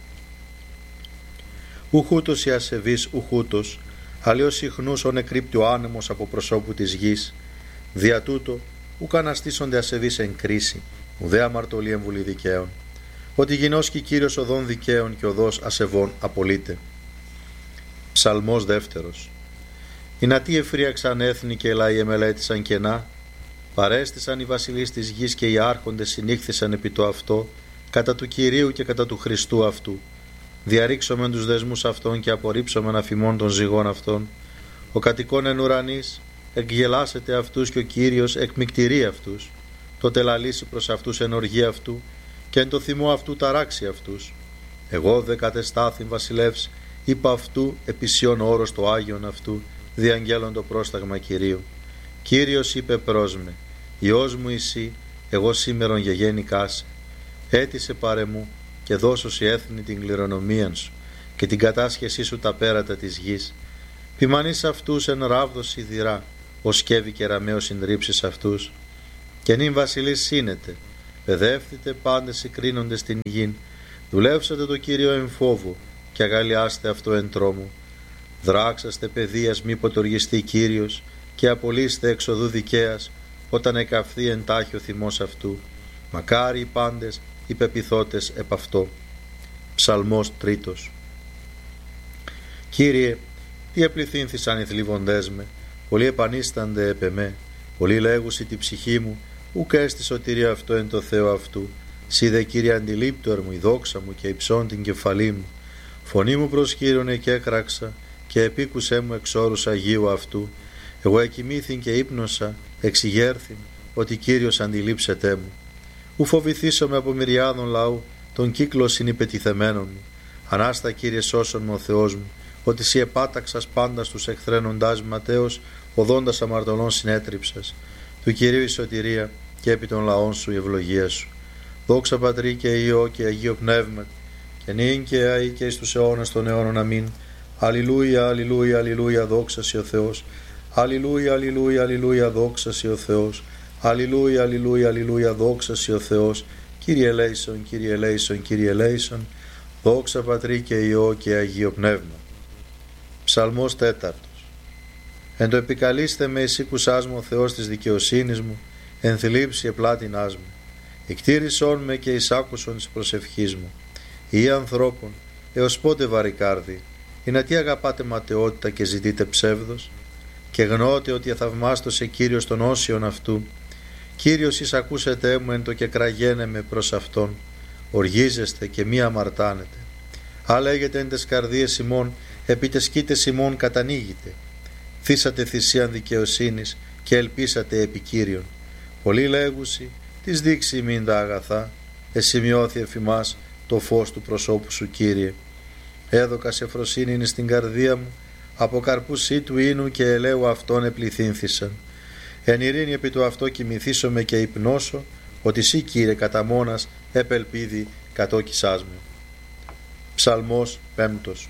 Ουχούτος η ασεβής ουχούτος, αλλιώς συχνούς ον εκρύπτει ο άνεμος από προσώπου της γης, δια τούτο ουκ αναστήσονται ασεβείς εν κρίση, ουδέ αμαρτωλή εμβουλή δικαίων, ότι γινώσκει Κύριος οδών δικαίων και οδός ασεβών απολύτε. Ψαλμός δεύτερος. Οι νατοί εφρίαξαν έθνη και λαοί εμελέτησαν κενά, παρέστησαν οι βασιλείς της γης και οι άρχοντες συνήχθησαν επί το αυτό, κατά του Κυρίου και κατά του Χριστού αυτού. Διαρρήξομεν τους δεσμούς αυτών και απορρίψομεν αφημών των ζυγών αυτών. Ο κατοικών εν ουρανής εκγελάσεται αυτούς και ο Κύριος εκμυκτηρεί αυτούς. Τότε λαλήσει προς αυτούς εν οργή αυτού και εν το θυμό αυτού ταράξει αυτούς. Εγώ δε κατεστάθην βασιλεύς, είπα αυτού επισιών όρος το Άγιον αυτού, διαγγέλων το πρόσταγμα Κυρίου. Κύριος είπε προς με, Υιός μου εσύ, εγώ σήμερον γεγέννηκάς, έτησε πάρε μου και δώσω σε έθνη την κληρονομίαν σου και την κατάσχεσή σου τα πέρατα της γης. Ποιμανείς αυτούς εν ράβδος σιδηρά, ως σκεύη και ραμαίο συντρίψεις αυτούς. Και νυν βασιλείς σύνετε, παιδεύθητε πάντες συγκρίνοντες στην γην, δουλεύσατε το Κύριο εν φόβο και αγαλιάστε αυτό εν τρόμο. Δράξαστε παιδείας μη ποτοργιστεί Κύριος και απολύστε εξοδού δικαίας όταν εκαυθεί εντάχει ο θυμός αυτού. Μακάρι οι πάντες οι πεποιθώτες επ' αυτό. Ψαλμός τρίτος. Κύριε, τι επληθύνθησαν οι θλιβοντές με, πολλοί επανίστανται επ' εμέ, πολλοί λέγουσι τη ψυχή μου, ουκ έστι σωτηρία αυτό εν το Θεό αυτού. Σύ δε Κύριε αντιλήπτωερ μου η δόξα μου και υψών την κεφαλή μου. Φωνή μου προς Κύριον εκέκραξα και επίκουσέ μου εξ όρους Αγίου αυτού. Εγώ εκοιμήθην και ύπνοσα, εξηγέρθην, ότι Κύριος αντιλήψετέ μου. Ου φοβηθήσομαι από μυριάδων λαού, τον κύκλο συνυπετιθεμένων μου. Ανάστα Κύριε σώσον μου ο Θεός μου, ότι σύ επάταξας πάντα στους εχθρένοντάς ματέως, οδόντας αμαρτωλών συνέτριψας. Του Κυρίου η σωτηρία και επί των λαών σου η ευλογία σου. Δόξα Πατρί και Υιό και Αγίο Πνεύμα, και νυν και αεί και εις τους αιώνας των αιώνων. Αμήν. Αλληλούια, αλληλούια, αλληλούια, δόξα σοι ο Θεός. Αλληλούια, αλληλούια, αλληλούια, δόξα σοι ο Θεός. Αλληλούια, αλληλούια, αλληλούια, δόξα σοι ο Θεός. Κύριε ελέησον, Κύριε ελέησον, Κύριε ελέησον. Δόξα Πατρί και Υιό και Αγίο Πνεύμα. Ψαλμός τέταρτος. Εν το επικαλείστε με εις ήκουσάς μου ο Θεός της δικαιοσύνης μου, εν θλίψη επλάτινάς μου. Εκτήρησόν με και εις άκουσον της προσευχής μου. Ή ανθρώπων, έως πότε βαρικάρδι, ή να τι αγαπάτε ματαιότητα και ζητείτε ψεύδος, και γνώτε ότι αθαυμάστος Κύριος των όσιων αυτού. Κύριος εις ακούσετε μου εν το και κραγένε με προς Αυτόν, οργίζεστε και μη αμαρτάνετε. Α λέγετε εν τες καρδίες ημών, επί τες σκήτες ημών κατανοίγετε. Θύσατε θυσίαν δικαιοσύνης και ελπίσατε επί Κύριον. Πολλοί λέγουσι, τις δείξει ημίν τα αγαθά, εσημειώθη εφημάς το φως του προσώπου σου Κύριε. Έδωκα σε φροσύνη στην καρδία μου, από καρπούς του ίνου και ελαίου αυτών επληθύνθησαν. Εν ειρήνη επί του αυτό κοιμηθήσομαι και υπνώσω, ότι σύ Κύριε κατά μόνας επελπίδη κατόκισάς μου. Ψαλμός πέμπτος.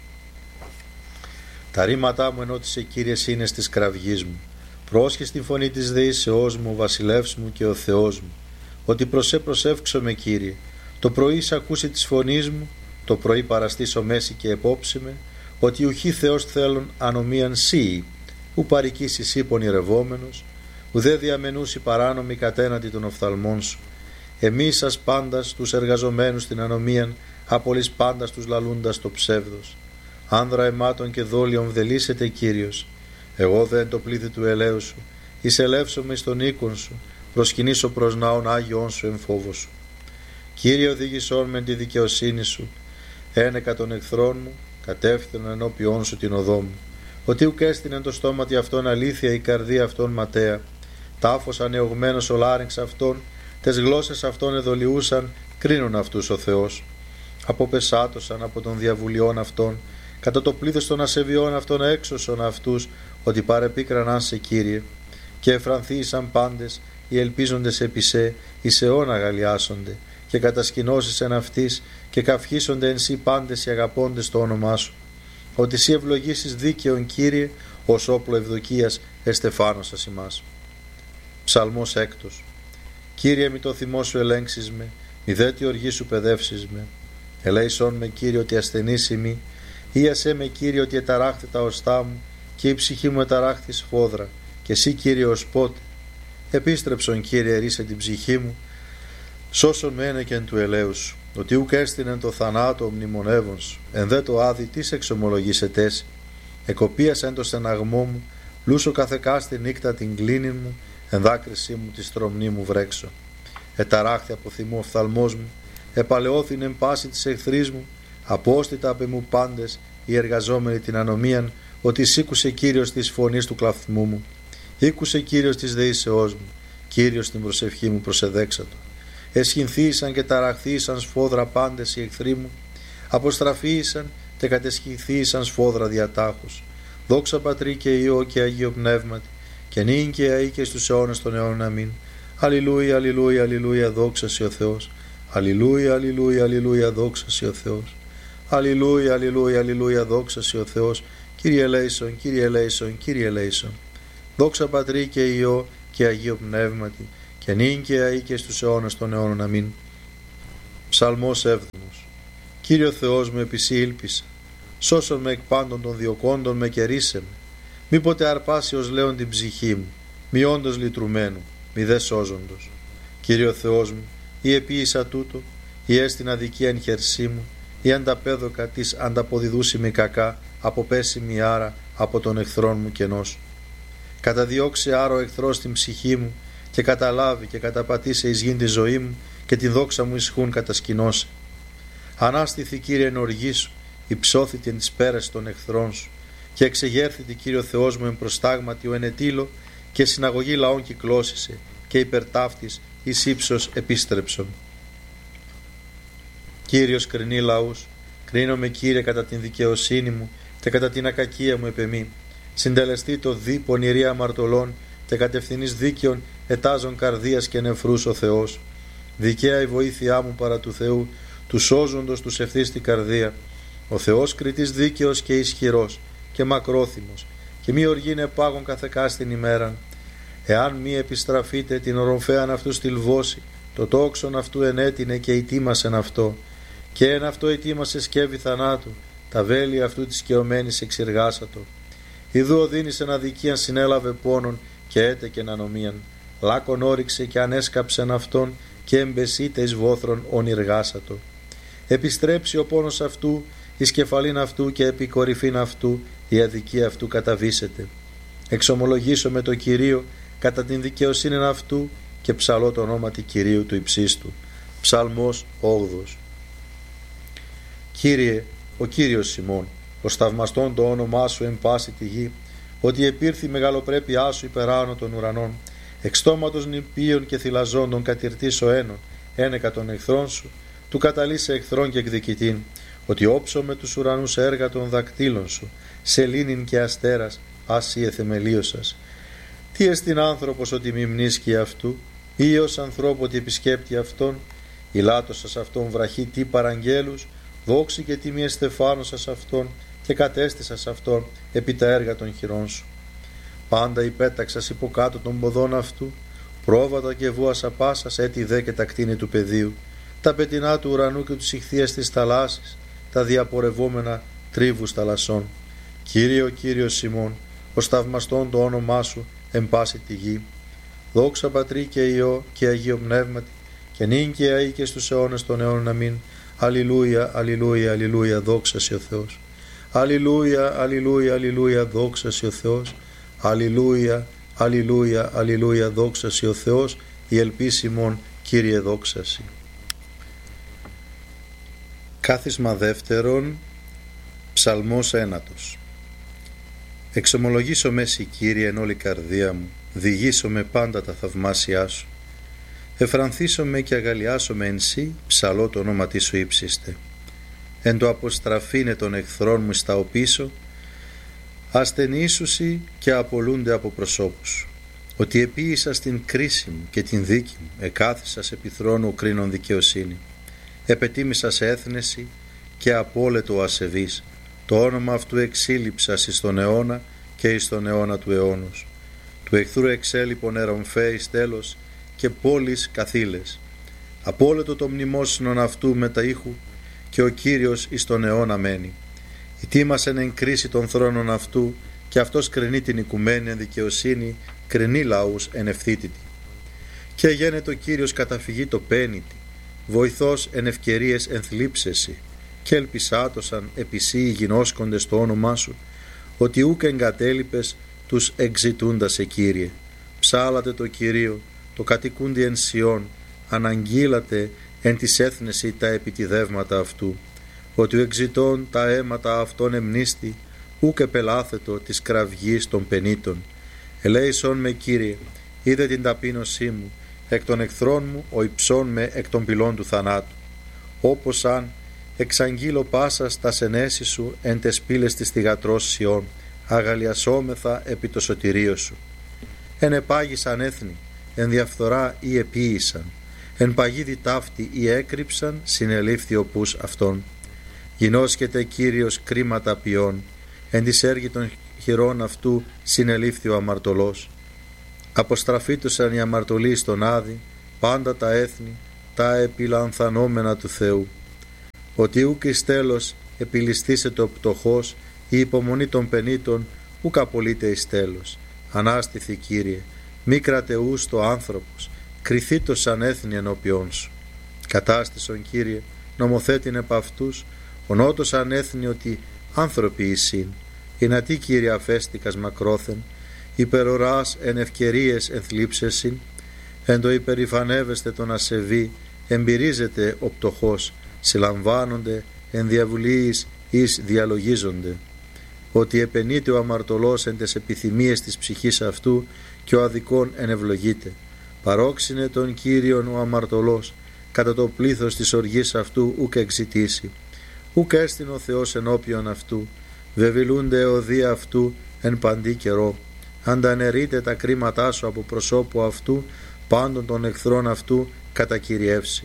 Τα ρήματά μου ενώτισε Κύριε είναι στις κραυγής μου. Πρόσχε τη φωνή της δεήσεώς μου, βασιλεύς μου και ο Θεός μου. Ότι προσέ προσεύξομαι Κύριε. Το πρωί σ' ακούσει της φωνής μου, το πρωί παραστήσω μέση και επόψιμε, ότι ουχή Θεός θέλουν ανομίαν σύ, ου παρικήσει σύ πονηρευόμενος, ουδέ διαμενούσι παράνομοι κατέναντι των οφθαλμών σου. Εμείς σας πάντας τους εργαζομένους στην ανομίαν, απολύς πάντας τους λαλούντας το ψεύδος. Άνδρα αιμάτων και δόλιων βδελίσετε Κύριος. Εγώ δε εν το πλήθη του ελαίου σου, εισελεύσομαι στον οίκον σου, προσκυνήσω προς ναόν Άγιον σου εν φόβο σου. Κύριε, οδήγησόν με τη δικαιοσύνη σου, ένεκα των εχθρών μου, κατεύθυνον ενώπιόν σου την οδό μου. Ότι ουκ έστεινεν το στόματι αυτόν αλήθεια, η καρδία αυτών ματέα. Τάφος ανεωγμένος ο λάρυγξ αυτών, τες γλώσσες αυτών εδολιούσαν, κρίνουν αυτούς ο Θεός. Αποπεσάτωσαν από των διαβουλιών αυτών, κατά το πλήθος των ασεβιών αυτών έξωσον αυτούς, ότι παρεπίκραναν σε Κύριε. Και εφρανθήσαν πάντες, οι ελπίζοντες επί σε, εις αιών αγαλιάσονται, και κατασκηνώσεις εν αυτής, και καυχήσονται εν σύ πάντες οι αγαπώντες το όνομά σου. Ότι σύ ευλογήσεις δίκαιον Κύριε, ως όπλο ευδοκίας εστεφάνωσας ημάς. Ψαλμός έκτος. Κύριε, μη το θυμό σου ελέγξεις με, μη δε τη οργή σου παιδεύσεις με. Ελέησόν με Κύριε ότι ασθενής ημί, ίασέ με Κύριε ότι εταράχθη τα οστά μου, και η ψυχή μου εταράχθη σφόδρα, και εσύ Κύριε ως πότε. Επίστρεψον Κύριε, ρίσε την ψυχή μου, σώσον με ένεκεν του ελέους σου, ότι ουκ έστεινεν το θανάτο μνημονεύων σου, εν δε το άδει τις εξομολογήσετες. Εκοπίασεν το στεναγμό μου, λούσο καθεκάστη νύκτα την κλίνη μου, εν δάκρυσή μου τη στρομνή μου βρέξω. Εταράχθη από θυμό οφθαλμός μου, επαλαιώθην εν πάση της εχθρής μου, απόστητα απ' εμού πάντες οι εργαζόμενοι την ανομίαν, ότι σήκουσε Κύριος της φωνής του κλαθμού μου. Ήκουσε Κύριος της δεήσεώς μου, Κύριος την προσευχή μου προσεδέξατο. Εσχυνθήσαν και ταραχθήσαν σφόδρα πάντες οι εχθροί μου, αποστραφήσαν και κατεσχυνθήσαν σφόδρα διατάχους. Δόξα Πατρί και Υιό και Αγίο Πνεύματι, και νυν και αεί και στους αιώνας των αιώνων. Αμήν. Αλληλούια, αλληλούια, αλληλούια, δόξα σοι ο Θεός. Αλληλούια, αλληλούια, αλληλούια, δόξα σοι ο Θεός. Αλληλούια, αλληλούια, αλληλούια, δόξα σοι ο Θεός. Κύριε ελέησον, Κύριε ελέησον, Κύριε ελέησον. Δόξα Πατρί και Υιό και Αγίο Πνεύματι, και νυν και αεί και στους αιώνας των αιώνων. Αμήν. Ψαλμός έβδομος. Κύριο Θεός μου, επί σοι ήλπισα, σώσον με εκ πάντων των διωκόντων με και ρίσε με. Μη ποτέ αρπάσει ως λέον την ψυχή μου, μη όντως λυτρουμένου, μη δε σώζοντος. Κύριο Θεός μου, ή επίησα τούτο, ή έστιν αδικία εν χερσί μου, ή ανταπέδοκα της ανταποδιδούσιμη κακά, αποπέσιμη άρα από τον εχθρόν μου κενός. Καταδιώξει άρα ο εχθρός την ψυχή μου, και καταλάβει και καταπατήσει εις γην τη ζωή μου, και τη δόξα μου ισχούν κατασκηνώσει. Ανάστηθη, Κύριε, εν οργή σου, υψώθητη εν τις πέρας των εχθρών σου, και εξεγέρθητη, Κύριο Θεός μου, εν προστάγματι ο ενετήλο, και συναγωγή λαών κυκλώσισε, και υπερτάφτης εις ύψος επίστρεψον. Κύριος κρινεί λαούς, κρίνομαι, Κύριε, κατά την δικαιοσύνη μου και κατά την ακακία μου επεμή. Συντελεστεί το δι πονηρία αμαρτωλών και κατευθυνής δίκαιων ετάζων καρδίας και νεφρούς ο Θεός. Δικαία η βοήθειά μου παρά του Θεού, του σώζοντος τους ευθύς την καρδία. Ο Θεός κριτής δίκαιος και ισχυρός και μακρόθυμος, και μη οργήν επάγων καθεκάστην ημέραν. Εάν μη επιστραφείτε την οροφέαν αυτού στυλβώσει, το τόξον αυτού ενέτεινε και ητήμασεν αυτό, και εν αυτό ητήμασε σκεύη θανάτου, τα βέλη αυτού της σκεωμένης εξηργάσατο. Ιδού οδύνησεν αδικίαν συνέλαβε πόνον και έτεκεν ανομίαν, λάκων όριξε και ανέσκαψεν αυτόν, και εμπεσίτε εις βόθρων ονειργάσατο. Επιστρέψει ο πόνος αυτού εις κεφαλήν αυτού, και επί κορυφήν αυτού η αδικία αυτού καταβήσεται. Εξομολογήσω με το Κυρίο κατά την δικαιοσύνη αυτού, και ψαλώ το ονόματι Κυρίου του υψίστου. Ψαλμός όγδοος. Κύριε, ο Κύριος ημών, ως θαυμαστόν το όνομά σου εν πάση τη γη, ότι επήρθη η μεγαλοπρέπειά σου υπεράνω των ουρανών, εξ στόματος νηπίων και θυλαζόντων κατηρτής ο ένων, ένεκα των εχθρών σου, του καταλύσε εχθρών και εκδικητήν, ότι όψω με τους ουρανούς έργα των δακτύλων σου, σελήνην και αστέρας, άσιε θεμελίωσας. Τι εστιν άνθρωπος ότι μη μνήσκει αυτού, ή ως ανθρώπου ότι επισκέπτει αυτόν, ηλάτωσας αυτόν βραχή τι παραγγέλους, δόξη και τιμή εστεφάνωσας αυτόν, και κατέστησας αυτόν επί τα έργα των χειρών σου. Πάντα υπέταξας υποκάτω των ποδών αυτού, πρόβατα και βούασα πάσας, έτι δε και τα κτίνη του πεδίου, τα πετεινά του ουρανού και τους ηχθείας της θαλάσσης, τα διαπορευόμενα τρίβους θαλασσών. Κύριε, ο Κύριος ημών, ως θαυμαστόν το όνομά σου εν πάση τη γη. Δόξα Πατρί και Υιό και Αγίο Πνεύματι, και νυν και αεί και στους αιώνες των αιώνων. Αμήν. Αλληλούια, αλληλούια, αλληλούια, δόξα σε ο Θεός. Αλληλούια, αλληλούια, αλληλούια, δόξα σε ο Θεός. Αλληλούια, αλληλούια, αλληλούια, δόξα σε ο Θεός. Η ελπίσιμον, Κύριε, δόξα σε. Κάθισμα δεύτερον, ψαλμός ένατος. Εξομολογήσω με σοι, Κύριε, εν όλη καρδία μου, διηγήσω με πάντα τα θαυμάσια σου. Εφρανθήσω με και αγαλιάσω με εν σύ, ψαλώ το όνομα τη σου ύψιστε. Εν το αποστραφήνε των εχθρών μου στα οπίσω, ασθενήσουσι και απολούνται από προσώπους σου. Ότι επίησα στην κρίση μου και την δίκη μου, εκάθισα σε επιθρόνου κρίνων δικαιοσύνη. Επετίμησα σε έθνεση και απόλετο ο ασεβής. Το όνομα αυτού εξήλυψα εις τον αιώνα και εις τον αιώνα του αιώνος. Του εχθρού εξέλιπων ερομφέης τέλος και πόλεις καθήλες. Απόλετο το μνημόσυνον αυτού μετα ήχου, και ο Κύριος εις τον αιώνα μένει. Ητήμασεν εν κρίση των θρόνων αυτού, και αυτός κρινεί την οικουμένη εν δικαιοσύνη, κρινεί λαούς εν ευθύτητη. Και γένετο ο Κύριος καταφυγή το πένητη, βοηθός εν ευκαιρίες εν θλίψεση, και ελπισάτωσαν επισύ οι γινώσκοντες το όνομά σου, ότι ούκ εγκατέλειπες τους εξητούντας σε Κύριε. Ψάλατε το Κυρίο, το κατοικούντι εν Σιών, αναγγείλατε εν της έθνεση τα επιτιδεύματα αυτού, ότι ο εξητών τα αίματα αυτών εμνίστη, ούκ επελάθετο της κραυγής των πενήτων. Ελέησον με, Κύριε, είδε την ταπείνωσή μου, εκ των εχθρών μου ο υψών με εκ των πυλών του θανάτου. Όπως αν εξαγγείλω πάσας τα σενέσεις σου εν τες πύλες της θυγατρός Σιών, αγαλιασόμεθα επί το σωτηρίο σου. Εν επάγησαν έθνη, εν διαφθορά ή επίησαν, εν παγίδι ταύτη ή έκρυψαν, συνελήφθη ο πούς αυτών. Γινώσκεται Κύριος κρίματα ποιών, εν της έργη των χειρών αυτού συνελήφθη ο αμαρτωλός. Αποστραφήτωσαν οι αμαρτωλοί στον Άδη, πάντα τα έθνη, τα επιλανθανόμενα του Θεού. Ότι ούκ εις τέλος επιληστήσεται ο πτωχός, η υπομονή των πενήτων ούκ απολύται εις τέλος. Ανάστηθη, Κύριε, μη κρατεούς το άνθρωπος, κριθήτως σαν έθνη ενώπιόν σου. Κατάστησον, Κύριε, νομοθέτην επ' αυτούς, ονότος ανέθνη ότι άνθρωποι εισήν. Εινατί, Κύριε, αφέστηκας μακρόθεν, υπεροράς εν ευκαιρίες ενθλίψεσιν, εν το υπερηφανεύεστε τον ασεβή, εμπειρίζεται ο πτωχός, συλλαμβάνονται εν διαβουλίης εις διαλογίζονται. Ότι επενείται ο αμαρτωλός εν τες επιθυμίες της ψυχής αυτού και ο αδικών ενευλογείται. Παρόξυνε τον Κύριον ο αμαρτωλός, κατά το πλήθος της οργής αυτού ουκ εξητήσει. Ουκ έστειν ο Θεός ενώπιον αυτού, βεβηλούνται εωδία αυτού εν παντή καιρό. Ανταναιρείται τα κρίματά σου από προσώπου αυτού, πάντων των εχθρών αυτού κατακυριεύσει.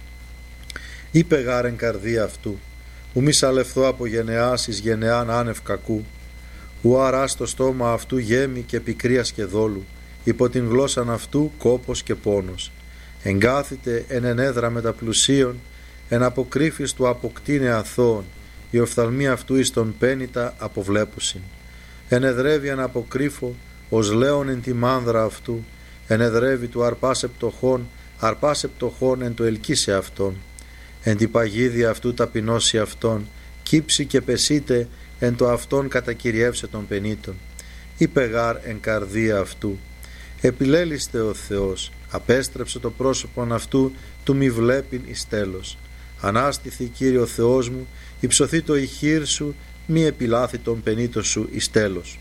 Είπε γάρεν καρδία αυτού, ου μη σαλευθώ από γενεάς εις γενεάν άνευ κακού, ου αράς το στόμα αυτού γέμι και πικρίας και δόλου, υπό την γλώσσαν αυτού κόπος και πόνος. Εγκάθητε εν ενέδρα μεταπλουσίων, εν αποκρύφης του αποκτήνε αθώων, η οφθαλμή αυτού εις τον πένητα αποβλέπουσιν. Ενεδρεύει εν αποκρύφω, ως λέον εν τη μάνδρα αυτού, ενεδρεύει του αρπάσε πτωχών, αρπάσε πτωχών εν το ελκύσε αυτόν. Εν τη παγίδια αυτού ταπεινώσει αυτόν, κύψει και πεσίτε εν το αυτόν κατακυριεύσε των πενήτων. Είπε γάρ εν καρδία αυτού, επιλέλιστε ο Θεός, απέστρεψε το πρόσωπον αυτού, του μη βλέπειν εις τέλος. Ανάστηθη, Κύριε ο Θεός μου, υψωθεί το ηχείρ σου, μη επιλάθη τον πενήτο σου εις τέλος.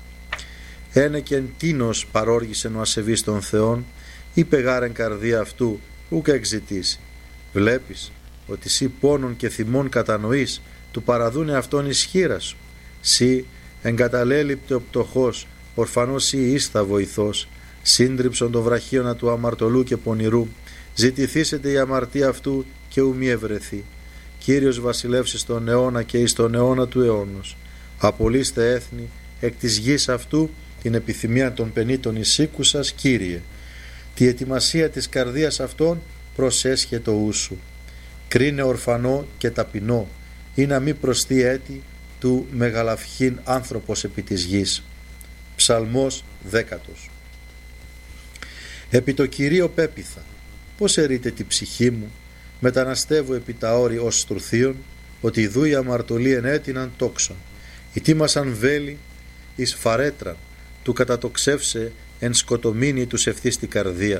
Ένεκεν τίνος παρόργησεν ο ασεβής των Θεών, είπε γάρ εν καρδία αυτού, ούκ εξητήσει. Βλέπεις ότι σύ πόνων και θυμών κατανοείς, του παραδούνε αυτόν εις χείρα σου. Σύ εγκαταλέλειπτε ο πτωχός, ορφανός σύ ήστα βοηθός, σύντριψον των βραχίωνα του αμαρτωλού και πονηρού, ζητηθήσετε η αμαρτία αυτού και ου μη ευρεθεί. Κύριος βασιλεύσει στον αιώνα και εις τον αιώνα του αιώνος. Απολύστε έθνη εκ της γης αυτού την επιθυμία των πενήτων εισήκουσας, Κύριε. Τη ετοιμασία της καρδίας αυτών προσέσχε το ούσου. Κρίνε ορφανό και ταπεινό, ή να μη προστεί έτη του μεγαλαυχήν άνθρωπος επί της γης. Ψαλμός δέκατος. Επί το Κυρίο πέπιθα, πως ερείτε τη ψυχή μου, μεταναστεύω επί τα όρη ως στρουθίων, ότι ιδού οι αμαρτωλοί ενέτειναν τόξον, ητίμασαν βέλη εις φαρέτραν, του κατατοξεύσε εν σκοτομήνη τους ευθύ στη καρδία,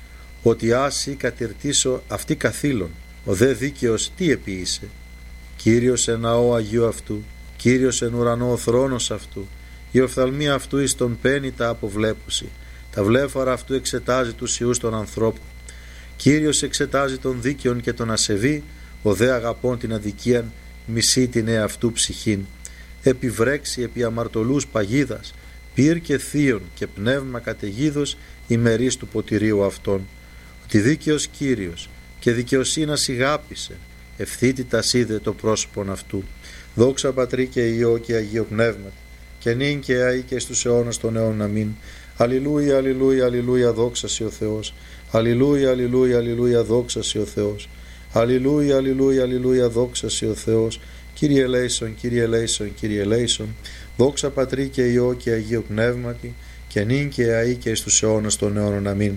ότι άσυ κατηρτήσω αυτή καθήλων, ο δε δίκαιος τι επίησε. Κύριος εν ναό Αγίου αυτού, Κύριος εν ουρανό ο θρόνος αυτού, η οφθαλμή αυτού εις τον πένητα αποβλέπουση, τα βλέφαρα αυτού εξετάζει τους ιούς των ανθρώπων. Κύριος εξετάζει τον δίκαιον και τον ασεβή, ο δε αγαπών την αδικίαν, μισεί την εαυτού ψυχήν. Επιβρέξει επί αμαρτωλούς παγίδας, πυρ και θείον και πνεύμα καταιγίδος ημερής του ποτηρίου αυτών. Ότι δίκαιος Κύριος και δικαιοσύνας ηγάπησε, ευθύτητας είδε το πρόσωπον αυτού. Δόξα Πατρί και Υιό και Αγίο Πνεύματι, και νυν και αεί και στους αιώνας των αιώνων. Αμήν. Αλληλούια, αλληλούια, αλληλούια, δόξα σοι ο Θεός. Αλληλούια, αλληλούια, αλληλούια, δόξα σοι ο Θεός. Αλληλούια, αλληλούια, αλληλούια, δόξα σοι ο Θεός. Κύριε ελέησον, Κύριε ελέησον, Κύριε ελέησον. Δόξα Πατρί και Υιό και Αγίο Πνεύματι, και νυν και αεί και στους αιώνας των αιώνων. Αμήν.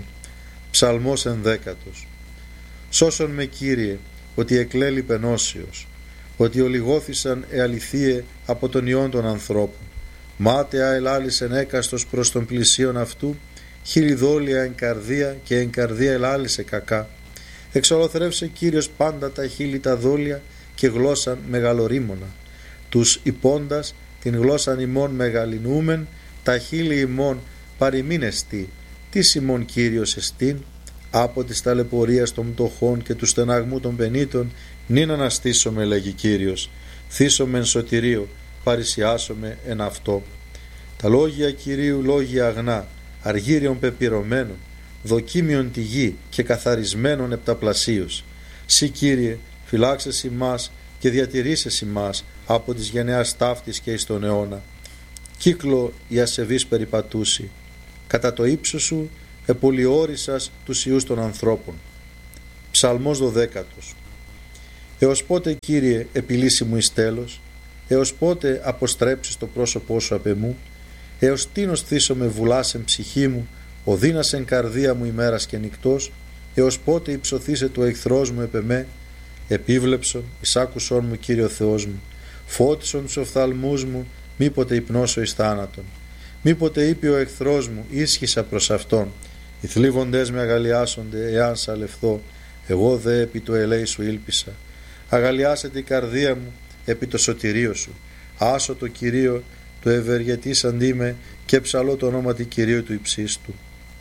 Ψαλμός ενδέκατος. Σώσον με, Κύριε, ότι εκλέλει πενώσιος, ότι ολιγώθησαν εαληθείε από τον ιόν των ανθρώπων. Μάταια ελάλησεν έκαστος προς τον πλησίον αυτού, χιλιδόλια εν καρδία και εν καρδία ελάλησε κακά. Εξολοθρεύσε Κύριος πάντα τα χείλη τα δόλια και γλώσσαν μεγαλορίμωνα. Τους υπόντας την γλώσσαν ημών μεγαλυνούμεν, τα χείλη ημών παροιμήν εστί. Τι ημών Κύριος εστίν, από της ταλαιπωρίας των πτωχών και του στεναγμού των πενήτων, νυν αναστήσομαι, λέγει Κύριος, θύσομαι εν σωτηρίο, παρησιάσομαι εν αυτό. Τα λόγια Κυρίου λόγια αγνά, αργύριον πεπυρωμένων, δοκίμιον τη γη και καθαρισμένων επταπλασίως. Συ, Κύριε, φυλάξεσι μας και διατηρήσεσι μας από της γενεάς ταύτης και εις τον αιώνα. κύκλο η ασεβής περιπατούσι, κατά το ύψος σου επολιόρισας τους ιούς των ανθρώπων. Ψαλμός δωδέκατος. Έως πότε, Κύριε, επιλύσει μου εις τέλος, έως πότε αποστρέψεις το πρόσωπό σου απ' εμού, έως τίνος θύσω με βουλάς εν ψυχή μου, οδύνας εν καρδία μου ημέρας και νυκτός, έως πότε υψωθήσε το εχθρός μου επ' εμέ, επίβλεψον, εισάκουσον μου, Κύριο Θεός μου, φώτισον τους οφθαλμούς μου, μήποτε υπνώσω εις θάνατον. Μήποτε είπε ο εχθρός μου, ίσχυσα προς αυτόν, οι θλίβοντές με αγαλιάσονται, εάν σαλευθώ, εγώ δε επί το ελέη σου ήλπισα. Αγαλιάσεται η καρδία μου επί το σωτηρίο σου. Άσω το Κυρίο, το ευεργετής αντί με, και ψαλώ το όνομα του Κυρίου του υψίστου.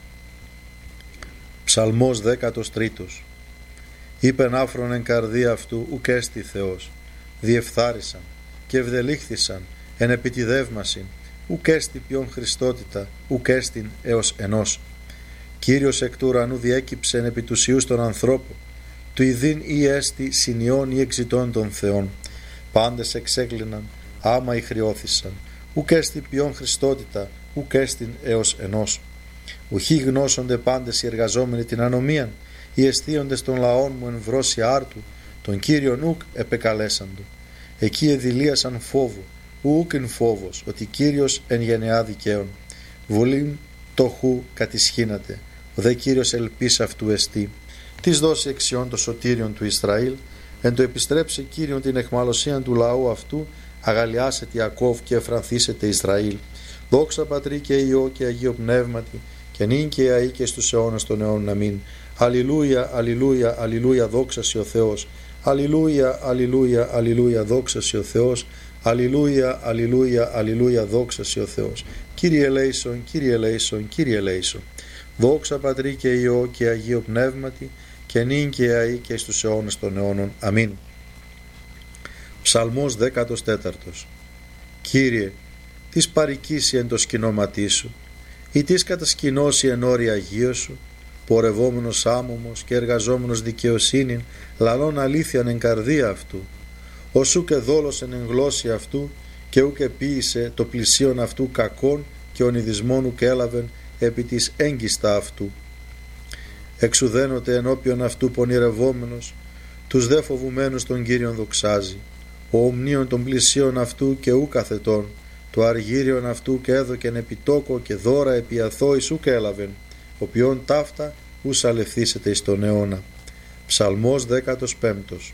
Ψαλμός δέκατος τρίτος. Είπεν άφρον εν καρδία αυτού, ουκ έστι Θεός. Διεφθάρισαν και ευδελήχθησαν εν επιτιδεύμασιν, ουκ έστι ποιον Χριστότητα, ουκ έστιν έως ενός. Κύριος εκ του ουρανού διέκυψεν επί τους ιούς των ανθρώπων, του ιδίν ή έστι συνειών ή εξητών των Θεών. Πάντες εξέκλειναν, άμα ηχριώθησαν, ουκ έστι ποιον Χριστότητα, ουκ έστιν έως ενός. Ουχή γνώσονται πάντες οι εργαζόμενοι την ανομίαν, οι εστίοντες των λαών μου εν βρώσει άρτου, τον Κύριον ουκ επεκαλέσαντο. Εκεί εδηλίασαν φόβο, ουκ εν φόβος, ότι Κύριος εν γενεά δικαίων. Βολήν το χου κατησχύνατε, ο δε Κύριος ελπίς αυτού εστί. Της δώσει εξιών το σωτήριον του Ισραήλ, εν το επιστρέψει Κύριον την εχμαλωσίαν του λαού αυτού, αγαλιάσετε Ιακώβ και εφρανθήσετε Ισραήλ. Δόξα Πατρί και Υιό και Αγίο Πνεύματι, και νυν και αεί και στους αιώνας των αιώνων. Αμήν. Αλληλούια, αλληλούια, αλληλούια, δόξα σοι ο Θεός. Αλληλούια, αλληλούια, αλληλούια, δόξα σοι ο Θεός. Αλληλούια, αλληλούια, αλληλούια, δόξα σοι ο Θεός. Κύριε ελέησον, Κύριε ελέησον, Κύριε ελέησον. Δόξα Πατρί και Υιό και Αγίο Πνεύματι, και νυν και αεί και στους αιώνας των αιώνων. Αμήν. Ψαλμός δέκατος τέταρτος. Κύριε, τις παρικήσει εν το σκηνώματί σου, ή τις κατασκηνώσει εν όρια Αγίου σου, πορευόμενος άμωμος και εργαζόμενος δικαιοσύνην, λαλών αλήθειαν εν καρδία αυτού, ως ουκ εδόλωσεν εν γλώσση αυτού, και ουκ επίησε το πλησίον αυτού κακών, και ονειδισμόν ουκ έλαβεν επί της έγκιστα αυτού. Εξουδένωτε ενώπιον αυτού πονηρευόμενος, τους δε φοβουμένους τον Κύριον δοξάζει. Ο ομνίων των πλησίων αυτού και ου καθετών, το αργύριον αυτού και έδωκεν επιτόκο και δώρα επί αθώης ουκ έλαβεν, οποίον ταύτα ου σαλευθήσετε εις τον αιώνα. Ψαλμός δέκατος πέμπτος.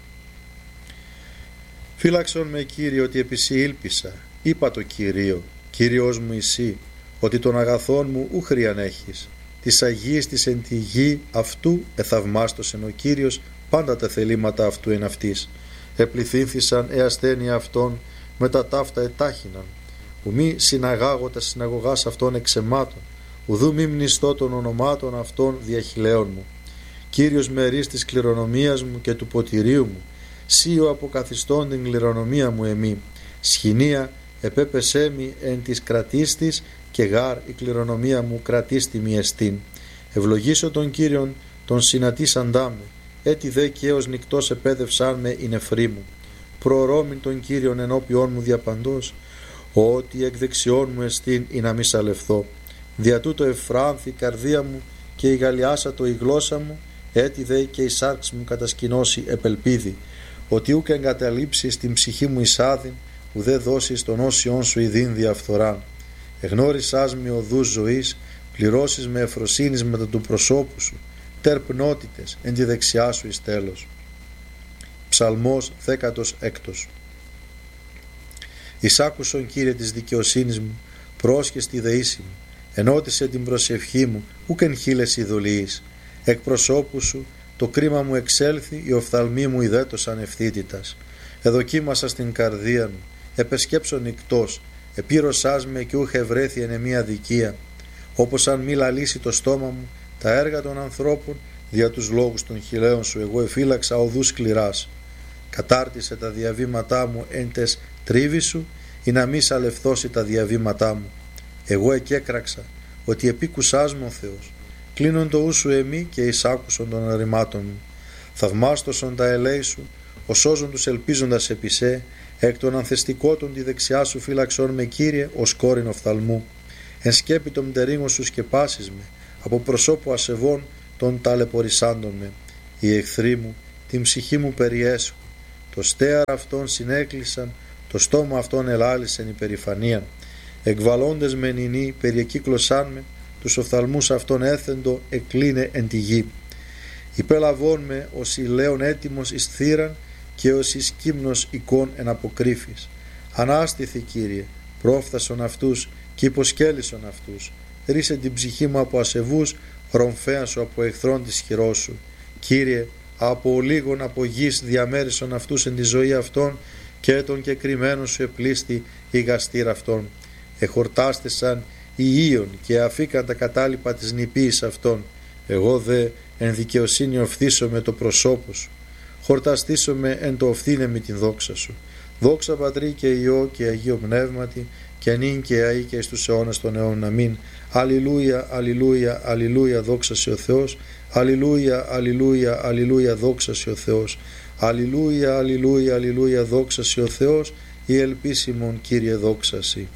Φύλαξον με, Κύριε, ότι επί σοι ήλπισα, είπα το Κυρίο, Κύριος μου εσύ, ότι των αγαθών μου ου χρίαν έχεις. Της Αγίας της εν τη γη αυτού εθαυμάστοσεν ο Κύριος, πάντα τα θελήματα αυτού εν αυτής. Επληθύνθησαν ε ασθένεια αυτών, με τα ταύτα ετάχυναν. Ου μη συναγάγω τα συναγωγάς αυτών εξαιμάτων, ουδού μη μνηστώ των ονομάτων αυτών διαχειλαίων μου. Κύριος μερίς της κληρονομίας μου και του ποτηρίου μου, σύ ο αποκαθιστών την κληρονομία μου εμή. Σχοινία επέπεσέ μη εν της κρατίστης, και γάρ η κληρονομία μου κρατίστη μη εστίν. Ευλογήσω τον Κύριον τον συνατήσαντά με, έτι δε και έως νυκτός επέδευσάν με η νεφρή μου. Προωρώμην τον Κύριον ενώπιόν μου διαπαντός, ότι εκ δεξιών μου εστίν ή να μη σαλευθώ. Δια τούτο εφράνθη η καρδία μου και η γαλιάσατο η γλώσσα μου, έτι δε και η σάρξ μου κατασκηνώσει επελπίδη, ότι ούκ εγκαταλείψεις την ψυχή μου εισάδην, ουδέ δώσεις τον όσιον σου ειδήν διαφθοράν. Εγνώρισάς με οδούς ζωής, πληρώσεις με ευφροσύνης μετά του προσώπου σου, τερπνότητες εν τη δεξιά σου εις τέλος. Ψαλμός δέκατος έκτος. Εισάκουσον, Κύριε, της δικαιοσύνης μου, πρόσχες τη δεήση μου, ενώτισε την προσευχή μου, ούκ εν χείλες ειδωλιείς. Εκ προσώπου σου το κρίμα μου εξέλθει, οι οφθαλμοί μου ιδέτωσαν ευθύτητας. Εδοκίμασα στην καρδία μου, επεσκέψω νυκτός, επήρωσάς με και ούχε βρέθη εν εμία αδικία. Όπως αν μη λαλήσει το στόμα μου τα έργα των ανθρώπων, δια τους λόγους των χιλέων σου εγώ εφύλαξα οδούς σκληράς. Κατάρτισε τα διαβήματά μου εν τες τρίβη σου, ή να μη σαλευθώσει τα διαβήματά μου. Εγώ εκέκραξα ότι επίκουσάς μου ο Θεός. Κλείνον το ου σου εμεί και εισάκουσον των αρρημάτων μου. Θαυμάστοσον τα ελέη σου, ο σώζον τους ελπίζοντας επί σε, εκ των ανθεστικότων τη δεξιά σου φύλαξον με, Κύριε, ως κόρην οφθαλμού. Εν σκέπη των μτερίγων σου σκεπάσεις με, από προσώπου ασεβών των ταλαιπωρησάντων με. Οι εχθροί μου την ψυχή μου περιέσχουν, το στέαρα αυτών συνέκλεισαν, το στόμα αυτών ελάλησεν υπερηφανίαν. Εκβαλώντες με νηνή περιεκύκλωσάν με, τους οφθαλμούς αυτών έθεντο εκλίνε εν τη γη. Υπέλαβόν με ως ηλέον έτοιμος εις θύραν και ως εις κύμνος εικόν εν αποκρύφης. Ανάστηθη, Κύριε, πρόφθασον αυτούς και υποσκέλισον αυτούς. Ρίσε την ψυχή μου από ασεβούς, ρομφέαν σου από εχθρών της χειρός σου. Κύριε, από λίγων από γης διαμέρισον αυτούς εν τη ζωή αυτών και τον κεκριμένον σου επλήστη η γαστήρα αυτών. Εχορτάστησαν οι ίων και αφήκαν τα κατάλοιπα της νηπίης αυτών. Εγώ δε εν δικαιοσύνη οφθήσω με το προσώπο σου. Χορταστήσω με εν το οφθήνε με την δόξα σου. Δόξα Πατρί και Υιό και Αγίο Πνεύματι και νυν και αεί και εις τους αιώνας των αιώνων. Αμήν. Αλληλούια, αλληλούια, αλληλούια, δόξα σε ο Θεός. Αλληλούια, αλληλούια, αλληλούια, δόξα σε ο Θεός. Αλληλούια, αλληλούια, αλληλούια, δόξα σε ο Θεός. Η ελπίσιμον, Κύριε, δόξα σοι.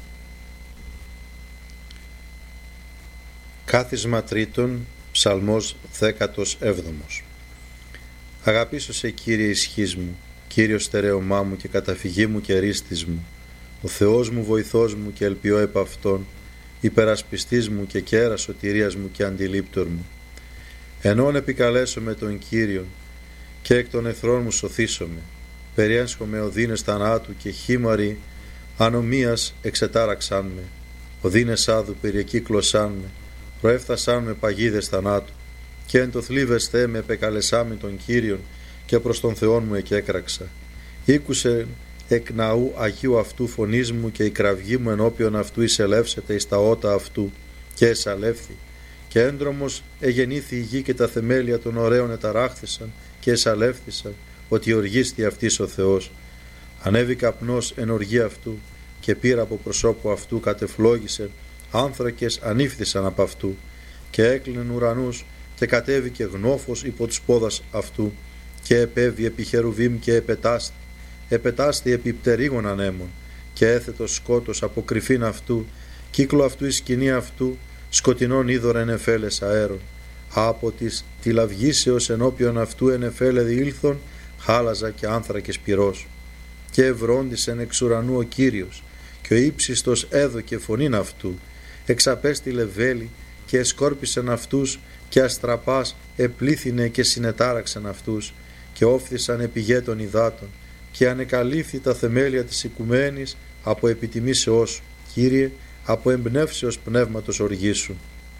Κάθισμα τρίτον, ψαλμός δέκατος έβδομος. Αγαπήσω σε, Κύριε, ισχύς μου, Κύριο στερέωμά μου και καταφυγή μου και ρίστης μου, ο Θεός μου, βοηθός μου και ελπιώ επ' αυτόν, υπερασπιστής μου και κέρα σωτηρίας μου και αντιλήπτορ μου. Ενών επικαλέσω με τον Κύριον και εκ των εχθρών μου σωθήσομαι. Περιέσχομαι οδύνες θανάτου και χήμαροι ανομίας εξετάραξάν με. Οδύνες άδου περιεκύκλωσάν με, προέφθασάν με παγίδες θανάτου. Και εν το θλίβες Θεέ με επεκαλεσάμι τον Κύριον και προς τον Θεόν μου εκέκραξα. Ήκουσε εκ ναού Αγίου αυτού φωνής μου και η κραυγή μου ενώπιον αυτού εισελεύσεται εις τα ότα αυτού και εσαλεύθη. Και έντρομος εγεννήθη η γη και τα θεμέλια των ωραίων εταράχθησαν και εσαλεύθησαν ότι οργίστη αυτής ο Θεός. Ανέβη καπνός εν οργή αυτού και πήρα από προσώπου αυτού κατεφλόγησε, άνθρακες ανήφθησαν από αυτού και έκλεινεν ουρανούς και κατέβηκε γνώφος υπό τους πόδας αυτού και επέβη επί χερουβίμ και επετάστη, επετάστη επί πτερίγων ανέμων και έθετο σκότος από κρυφήν αυτού, κύκλο αυτού η σκηνή αυτού, σκοτεινών είδωρεν εφέλες αέρων, από της τυλαυγήσεως ενώπιον αυτού ενεφέλε διήλθον, χάλαζα και άνθρακες πυρός. Και ευρώντισεν εξ ουρανού ο Κύριος, και ο ύψιστος έδωκε φωνήν αυτού, εξαπέστειλε βέλη και εσκόρπισεν αυτούς, και αστραπάς επλήθυνε και συνετάραξεν αυτούς, και όφθησαν επιγέτων υδάτων, και ανεκαλύφθη τα θεμέλια της οικουμένης από επιτιμήσεώς σου, Κύριε, από εμπνεύσεως πνεύματος οργήσου.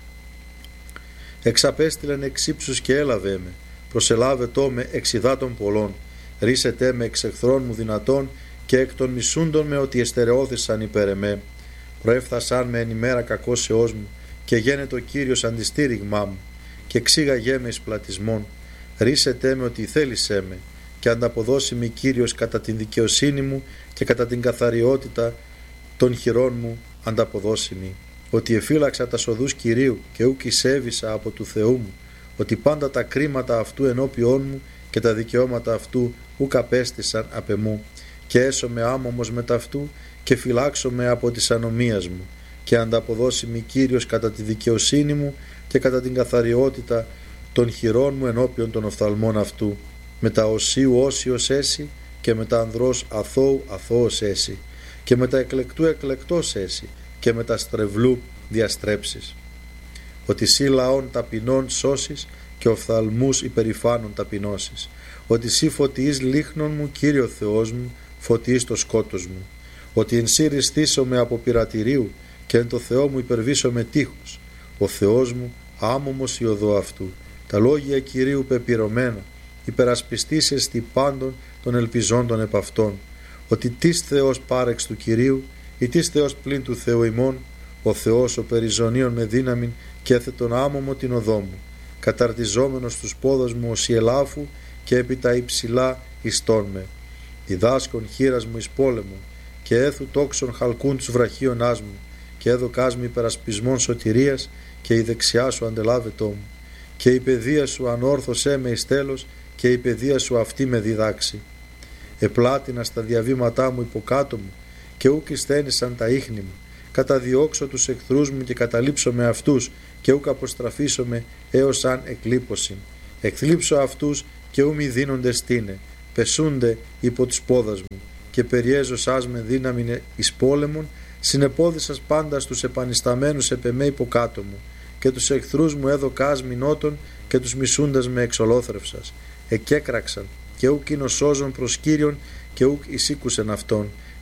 Εξαπέστειλεν εξ ύψους και έλαβε με, προσελάβετό με εξ υδάτων πολλών, ρίσετε με εξ εχθρών μου δυνατών και εκ των μισούντων με ότι εστερεώθησαν υπέρ εμέ. Προέφθασαν με εν ημέρα κακώσεώς μου και γένετο Κύριος αντιστήριγμά μου και εξήγαγέ με εις πλατισμόν. Ρίσετε με ότι θέλησέ με και ανταποδώσει με Κύριος κατά την δικαιοσύνη μου και κατά την καθαριότητα των χειρών μου ανταποδώσει μη. Ότι εφύλαξα τα σοδούς Κυρίου και ούκ εισέβησα από του Θεού μου, ότι πάντα τα κρίματα αυτού ενώπιόν μου και τα δικαιώματα αυτού ούκ απέστησαν απ' εμού, και έσωμαι άμωμος μετ' αυτού και φυλάξομαι από της ανομίας μου, και ανταποδώσει μη Κύριος κατά τη δικαιοσύνη μου και κατά την καθαριότητα των χειρών μου ενώπιον των οφθαλμών αυτού, με τα οσίου όσιος έσυ και με τα ανδρός αθώου αθώος έσυ και με τα εκλεκτού εκλεκτός έσυ και με τα στρεβλού διαστρέψεις. Ότι σύ λαών ταπεινών σώσεις και οφθαλμούς υπερηφάνων ταπεινώσεις. Ότι σύ φωτιείς λίχνων μου, Κύριο Θεός μου, φωτιείς το σκότος μου. Ότι εν σύ ριστήσομαι από πειρατηρίου και εν το Θεό μου υπερβήσομαι τείχος. Ο Θεός μου άμωμος η οδό αυτού. Τα λόγια Κυρίου πεπυρωμένα, υπερασπιστής εστι πάντων των ελπιζόντων επ' αυτών. Ότι τις Θεός πάρεξ του Κυρίου ή τις Θεός πλην του Θεού ημών, ο Θεός ο περιζωνίων με δύναμην και έθετον άμωμο την οδό μου, καταρτιζόμενος τους πόδας μου ως η ελάφου και επί τα υψηλά ιστών με. Διδάσκον χείρας μου εις πόλεμο και έθου τόξον χαλκούν τους βραχίωνάς μου και έδωκάς μου υπερασπισμών σωτηρίας και η δεξιά σου αντελάβετό μου και η παιδεία σου ανόρθωσέ με εις τέλος και η παιδεία σου αυτή με διδάξει. επλάτινα στα διαβήματά μου υποκάτω μου, και ούκ εισθένησαν τα ίχνη μου. Καταδιώξω τους εχθρούς μου και καταλήψω με αυτούς, και ούκ αποστραφήσω με έως αν εκλείπωσιν. Εκθλίψω αυτούς και ου μη δίνονται στήνε, πεσούνται υπό τους πόδας μου, και περιέζωσάς με δύναμιν εις πόλεμον, συνεπόδισας πάντα στους επανισταμένους επ' εμέ υποκάτω μου, και τους εχθρούς μου έδωκάς μηνότων, και τους μισούντας με εξολόθρευσας. Εκέκραξαν, και ούκ είναι σώζον προς Κύριον, και ούκ εισήκουσεν αυτόν,